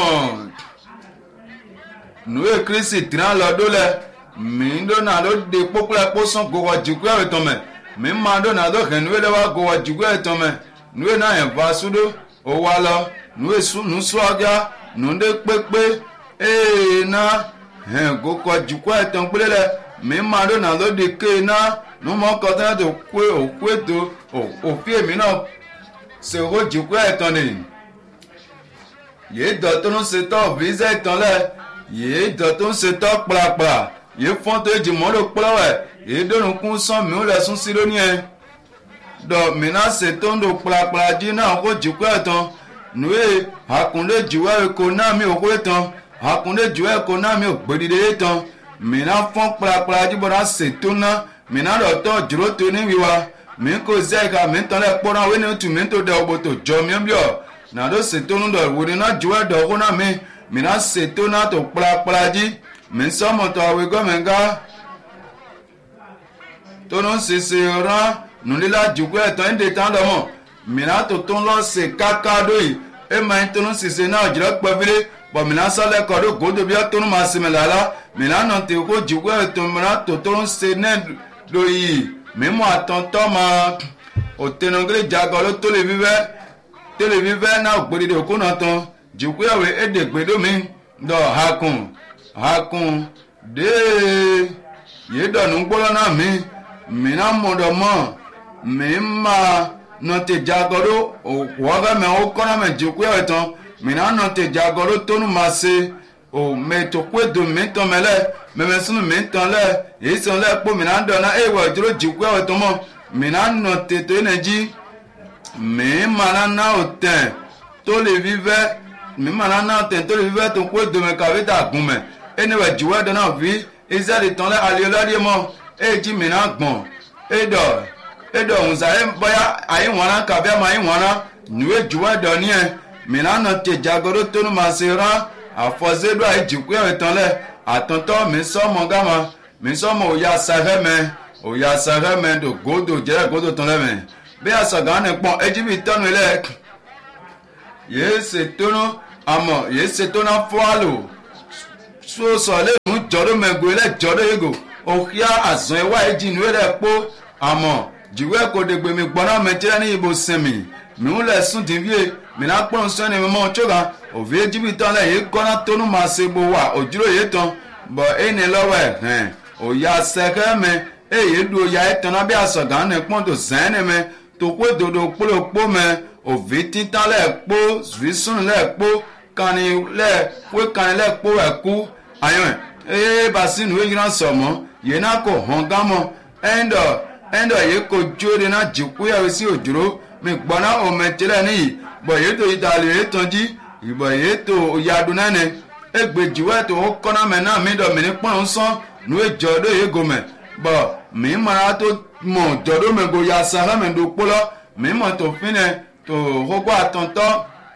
nùwé kírísì tìrán lọ dó lẹ mìíràn ló de kpókúlẹ kpósán gbogbo jùkú ẹ̀rọ tán mẹ mi máa dó nàdó kẹ́ nuwé lẹ́wọ́ gòwà jùgbọ́ ẹ̀tàn mẹ́ nuwé náà yẹn va súdó owó alọ nuwé nu sọ́ọ́gá nùdé pépé ee náà hẹn gòkò jùgbọ́ ẹ̀tàn pélé lẹ mi máa dó nàdó de ké náà numọ́ kọ́tà tó kó òkú ètò òfin èmi náà ṣe owó jùgbọ́ ẹ̀tàn ni yéé dọ̀ tó ń ṣe tọ́ visa ẹ̀tàn lẹ yéé dọ̀ tó ń ṣe tọ́ kplakpla yéé fọ́n tó jì mọ́ ló kplọ́wẹ̀ èdòrùn kún sán mi ò lẹ́sùn sí lónìí ẹ̀ dọ̀ mìíràn ṣètò ń do kplakpla jí náà kó jùkú ẹ̀ tán nùwé àkùndé jùwẹ́ ẹ̀kọ́ náà mi ò kó tán àkùndé jùwẹ́ ẹ̀kọ́ náà mi ò gbèdìdè tán mìíràn fọ́n kplakpla jí bọ́dá ṣètò náà mìíràn lọ́tọ́ jùlọ tó níwì wa mi kò zẹ́ ẹ̀ka mi tán lẹ́ kpọ́nà wí ni tù mí tó dẹ̀ ọ̀bọ̀ tó jọ mi bíọ̀ nàdó ṣètò ń dọ̀ wòlé náà jùwẹ́ dọ̀ ọ̀kọ́ náà mi mìíràn ṣètò náà tó kplakpla jí mi sọ́mọ̀tọ̀ àwẹ̀ gọ́mẹ̀ngá tó ń sese rán nùlílà jùkú ẹ̀tọ́ ń de tán lọ́mọ mìíràn tó tó ń lọ ṣe kákádó yìí ẹ máa ń tó ń sese náà jùlọ pẹ́fílẹ́ bọ̀ mìíràn sọ́lẹ̀ kọ́dọ̀ gòdò bí ó tó ń máa sinmi làlá mìíràn náà tó kó jùkú ẹ̀tọ́ mìíràn tó tó ń se náà lóyè mímú àtọ̀ntọ́ máa òtẹnugírí jagọ ló tó lè fífẹ́ tó lè fífẹ́ náà gbòdìdì òkú náà tán jùkú ẹ̀wẹ̀ èdè gbèdómi dọ̀ hakùn hakùn déé yìí dọ̀nù gbọ́dọ̀ náà mi mina mọdọmọ mi ma nọtẹ jagọdọ wọgẹ mẹ o kọnọ mẹ jòkó ẹ tán mina nọtẹ jagọdọ tónu ma se o mẹ tòkó edo mi tán mẹ lẹ mẹmẹ sunu mi tán lẹ èyí sàn lẹ kpó mina dọ̀nà ẹ wọ ìdúró jòkó ẹ tán mọ mina nọtẹ tó yẹn jí mi mana ná o tẹ tó lè fi fẹ mi mana ná o tẹ tó lè fi fẹ tó kó edo mẹ kàwé tà gùn mẹ ẹ ní wẹ jòkó ẹ dọ̀nà fi ẹsẹ lè tán lẹ alẹ́ ọlọ́dẹ mọ eji mìíràn gbọ̀n edọ̀ edọ̀ ǹzà ẹ̀ bọ́yá àyíwọ̀nà kàbí àmọ́ àyíwọ̀nà nùwé jùwọ́ ẹ̀dọ̀ ní ẹ̀ mìíràn náà tẹ̀ jagodo tónú máa ṣe rán àfọ̀ṣẹ́dọ̀ àìjìkú ẹ̀ tán lẹ̀ àtọ̀ntọ́ mi sọ́mọ gáma mi sọ́mọ òyà sàfẹ́mẹ́ òyà sàfẹ́mẹ́ tó gòdò jẹ́rẹ̀ gòdò tán lẹ́mẹ̀ bí àṣàgán nìpọ̀n Íjíbítì tọ́nu ilẹ̀ yéé ṣètòná àmọ́ yéé ṣètòná fọ́ọ̀lù sọ́sọ̀ lẹ́nu jọ́dọ̀ mẹ́gbẹ́ ilẹ̀ jọ́dọ̀ ego òkìá àzọ̀ ẹ̀wá ẹ̀jìnú rẹ̀ pọ̀ àmọ́ jìwẹ́ kò dègbè mi gbọ́dọ̀ mẹ́tẹ́rẹ́ ní ibo sẹ́mi mi ń lẹ̀ sùn tìǹbìyẹ mi náà pọ́n sẹ́ni mi mọ́ ọ̀tsọ́gà òfin Íjíbítì tán lẹ̀ yìí kọ́ná tónú máa ṣe gbó wa òjúrò yìí tán bọ̀ ẹni lọ́wọ́ ẹ̀ hẹ́n òyà sẹ́kẹ́ mi èyí du òyà ẹ̀ tán náà bí àṣàgán ní pọ́n tó sẹ́ni mi tó kó dodo kpólókpó mi òfin títàn lẹ̀ kpó zùísùn lẹ̀ kpó kani lẹ̀ wé kani lẹ̀ kpó ẹ̀ kú ayọ̀ ẹ̀ basi nu eyina sọ̀mọ́ yìí náà kò hàn gámọ́ ẹ̀ńdọ̀ ẹ̀ńdọ̀ yìí kò jó de náà jìkú yàrá sí òjòrò mi gbọ́ná òmẹ̀tẹ́lẹ̀ níyì bọ̀ yìí tó ìdàlẹ̀ yìí tán jí ìbọ̀ yìí tó òyàdùn náà ni ẹgbẹ̀jìwẹ́ tó ó kọ́ná mẹ́ náà mi dọ̀ mí ní pọ́n sán nu ìjọ́dọ̀ yìí gòmẹ̀ bọ̀ mí mara tó mọ̀ jọ́dọ̀ mi gò ya sàrẹ́ mi dò kpọ́lọ́ mí mọ̀ tó fínẹ̀ tó hógbó àtọ̀ntọ́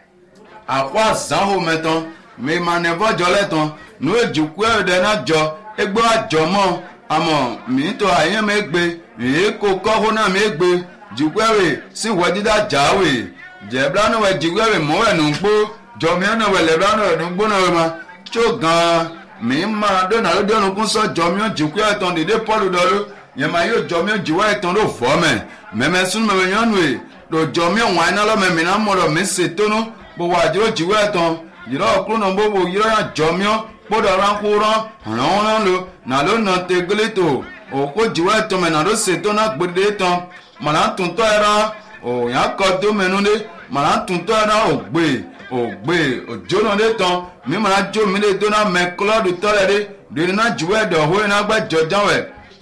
àkó àzáhó mẹ́tọ́ mi ma nẹ́fọ́ jọlẹ̀ tán nu ìjùkú ẹ̀rọ̀dẹ̀ náà jọ ẹgbẹ́ àjọ mọ́ àmọ́ mi tó àyẹ́ mi gbé èyí kò kọ́kọ́ náà mi gbé jùkú ẹ̀rẹ̀ sí wẹ́ dídá jáwé jẹ̀blánu wẹ̀ jùkú ẹ̀rẹ̀ mọ́ ẹ̀ nù gbó jọmíọ́ náà wẹ̀ lẹ́blánu ẹ̀ nù gbó náà wẹ̀ ma tso gan mi Maradona ló dẹ́nu kún sọ jọmíọ́ jùkú ẹ̀ tán dédé Pọ́ọ̀lù dọ́lú yẹn ma yóò jọmíọ́ jùwọ́ ẹ̀ tán ló fọ́ mẹ́ mẹ́mẹ́ sún mẹ́mẹ́ yọ́nù ẹ̀ ló jọmíọ́ wọn iná lọ́mẹ́ mi náà mọ̀rọ̀ mi ṣe tónú bó wà jùlọ jùwọ́ ẹ̀ tán yìrọ̀ kúrò náà bó wo yìrọ̀ yà jọmíọ́ kpọ́dọ̀ ránkú rán rán rán lo nà ló nà tegele tó òkú jùwọ́ ẹ̀ tán mẹ́ nà ló ṣe tó náà gbèdé tán mọ̀nà tuntun ẹ̀ rán òyà kọ́ tó mẹ́nu dé mọ̀nà tuntun ẹ̀ rán ògbé ògbé òjóná dé tán mi mọ̀nà jó mi dé tó náà mẹ́ kúlọ́ọ̀dù tọ́lẹ̀ dé lórí náà jùwọ́ ẹ̀ dọ̀ hó iná gbẹ́ jọjá wẹ̀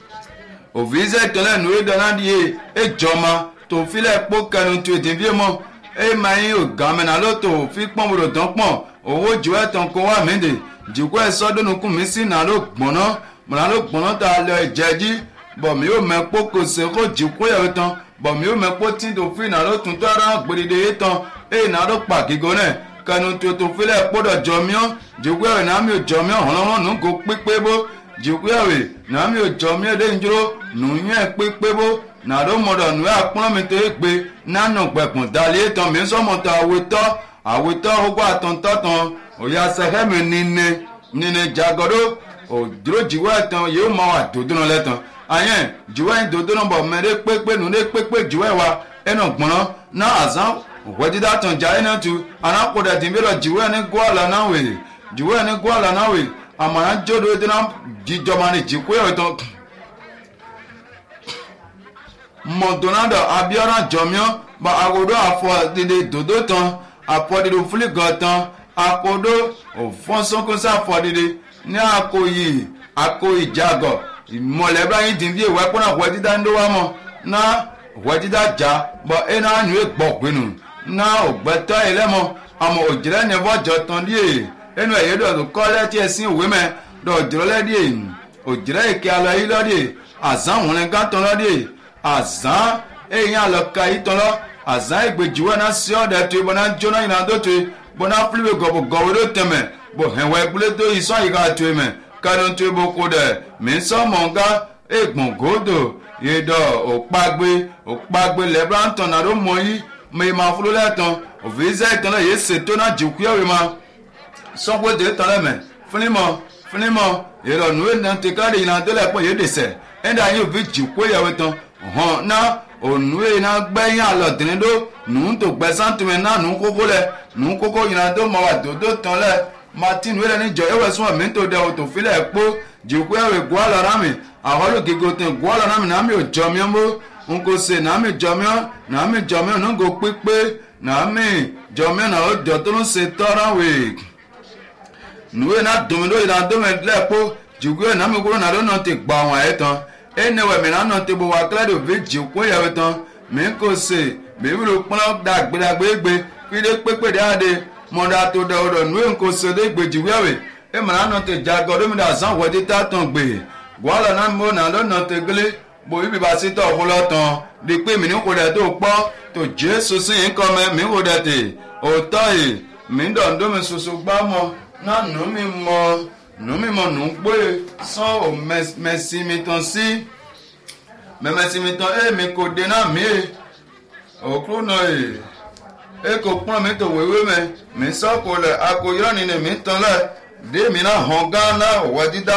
òfìsẹ́ tọ́lẹ̀ nù édọ̀ náà di yé éjọ́ma tó filẹ̀ kpó kẹnu tó ètè fíye mọ́ ẹ̀ máa yín ògá mẹ́nà ló tó fi pọ́n bòrò tán pọ́n owó jùwọ́ ẹ̀ tán kó wá mí dè jùkú ẹ̀ sọ́dọ̀nù kún mi sí nà ló gbọ̀nà mọ̀nà ló gbọ̀nà tá a lọ ẹ̀jẹ̀ jí bọ̀ mi yóò mẹ́ kpó kò sè kó jùkú ẹ̀ tán bọ̀ mi yóò mẹ́ kpó tí tó fi nà ló tún tó ara gbèdéde yé tán ẹ̀ nà ló pa kíkó nẹ̀ kẹnu tó tó filẹ̀ kpọ́dọ̀ jọ miọ́ jùkú ẹ̀ nà mi ò jọ miọ́ hàn nù kó pípé bó jùkú ẹ̀ nà mi ò jọ miọ́ dé njúró nù yẹn pípé bó nà ló mọ̀dọ̀ nù ẹ̀ akpọ́n mi tó yẹ pé nánú gbẹ̀kùn dalẹ̀ tán mi sọ́mọ́tò àwòtọ́ àwòtọ́ gbogbo àtọ̀ntọ́ tán òyà sẹ́kẹ́mi nínú nínú jagodo òdúró jìwọ́ ẹ̀tàn yóò máa wà dòdúnà lẹ́tàn àyẹn jìwọ́ ẹ̀ dòdúnà bọ̀ mẹ́rẹ́ pépé nùdé pépé jìwọ́ ẹ̀ wa ẹnà gbọ́nà náà àzán òwò dídá tàn já ẹ̀nà tu anákòdà tìǹbẹ̀rọ̀ jìwọ́ ẹ̀ ní gbọ́àlà náà wè jìwọ́ ẹ̀ ní gbọ́àlà náà wè àmàlà jódo ẹ̀dínà jíjọba ní jìkú ẹ̀ tán mọ̀tònádọ̀ abíọ́nà jọ̀míọ́ bá agodo àfọ̀ dídé dòdó tán àfọ̀ dídé fúlígọ̀ tán akodo òfọ́nsọ́kọ́sọ́ àfọ̀dìdì ní àkóyì àkóyì jagọ̀ ìmọ̀lẹ́bí ayé dìbí ìwé pọ́nà wẹ́ dídá ń dówá mọ́ ná wẹ́ dídá já bọ́ ẹ̀ náà nù é gbọ̀ gbénu ná ògbẹ́tọ́ ẹ̀ lẹ́mọ́ àmọ́ òjìrẹ́ ní bọ́jọ́ tán díẹ̀ ẹnu ẹ̀yẹ́ dọ̀ tó kọ́ lẹ́tí ẹ̀sìn òwe mẹ́ dọ̀ òjìrẹ́ lẹ́díẹ̀ òjìrẹ́ ìkẹ́ alọ́ yìí lọ́díẹ̀ àzán òun lẹ́gá tán lọ́díẹ̀ àzán ẹ̀yìn àlọ́ka yìí tán lọ́ àzán ìgbèjìwẹ́ náà sí ọ̀dẹ̀ tó ibọ̀ náà jóná ìnàdó tó bona flibe gobo gobo do teme bo henwe kule to iso yi ga to me kanu to bo ko de mi so monga egbon godo yedo opagbe opagbe lebranton na do moyi me ma fulu leton o visa ton la yese to na juku yawe ma so ko de ton le me funimo funimo yedo nu na te kare ina de le po ye de se enda yin vi juku yawe ton hon na onu ina gbẹ̀yìn àlọ́dínrín dó nù ń tó gbẹ sántìmẹ̀ náà nù ń kókó lẹ̀ nù ń kókó yìnyín tó mọ̀ wà dòdó tán lẹ̀ martin wẹ́lẹ̀ níjọ ẹ̀wẹ̀ sún ọ̀mí tó dẹ̀ òtò fílẹ̀ pó jìkú ẹ̀wẹ̀ gbọ́ àlọ́rà mi àwọlò gígó tẹ̀ gbọ́ àlọ́rà mi nàámi ò jọmí ọ́ ń kó se nàámi jọmí ọ́ nàámi jọmí ọ́ nùgò pípé nàámi jọmí ọ́ náà ó jọ tó ń se tọ́ra wè nùwé náà dòmídó ìdádómẹ́lẹ́pó jìkú ẹ̀ nàámi kúrò nàá lónà ti gbọ́ àwọn ẹ̀ tán ene we mi nana te bo wa kledo veji ko ya tan mi ko se mi ro pon da gbedagbe gbe fi de pepe de ade mo da to de odo nu en ko se de gbeji wewe e ma nana te jago do mi da san wo de ta tan gbe gwala na mo na lo na te gele bo ibi ba si to fun lo tan de pe mi ni ko de to po to Jesu sin ko me mi wo de te o to yi mi do ndo mi susu gba mo na nu mi mo nu mi mo nu gbe san o messi mi tan si memesi mi tan e mi ko de na mi òkúrú náà yìí eko kpọ́n mi tó wéwé mi mi sọ́kò lẹ̀ akoyọ́ ni ni mi tán lẹ̀ dé mi náà hàn gán náà wọ́ dídá.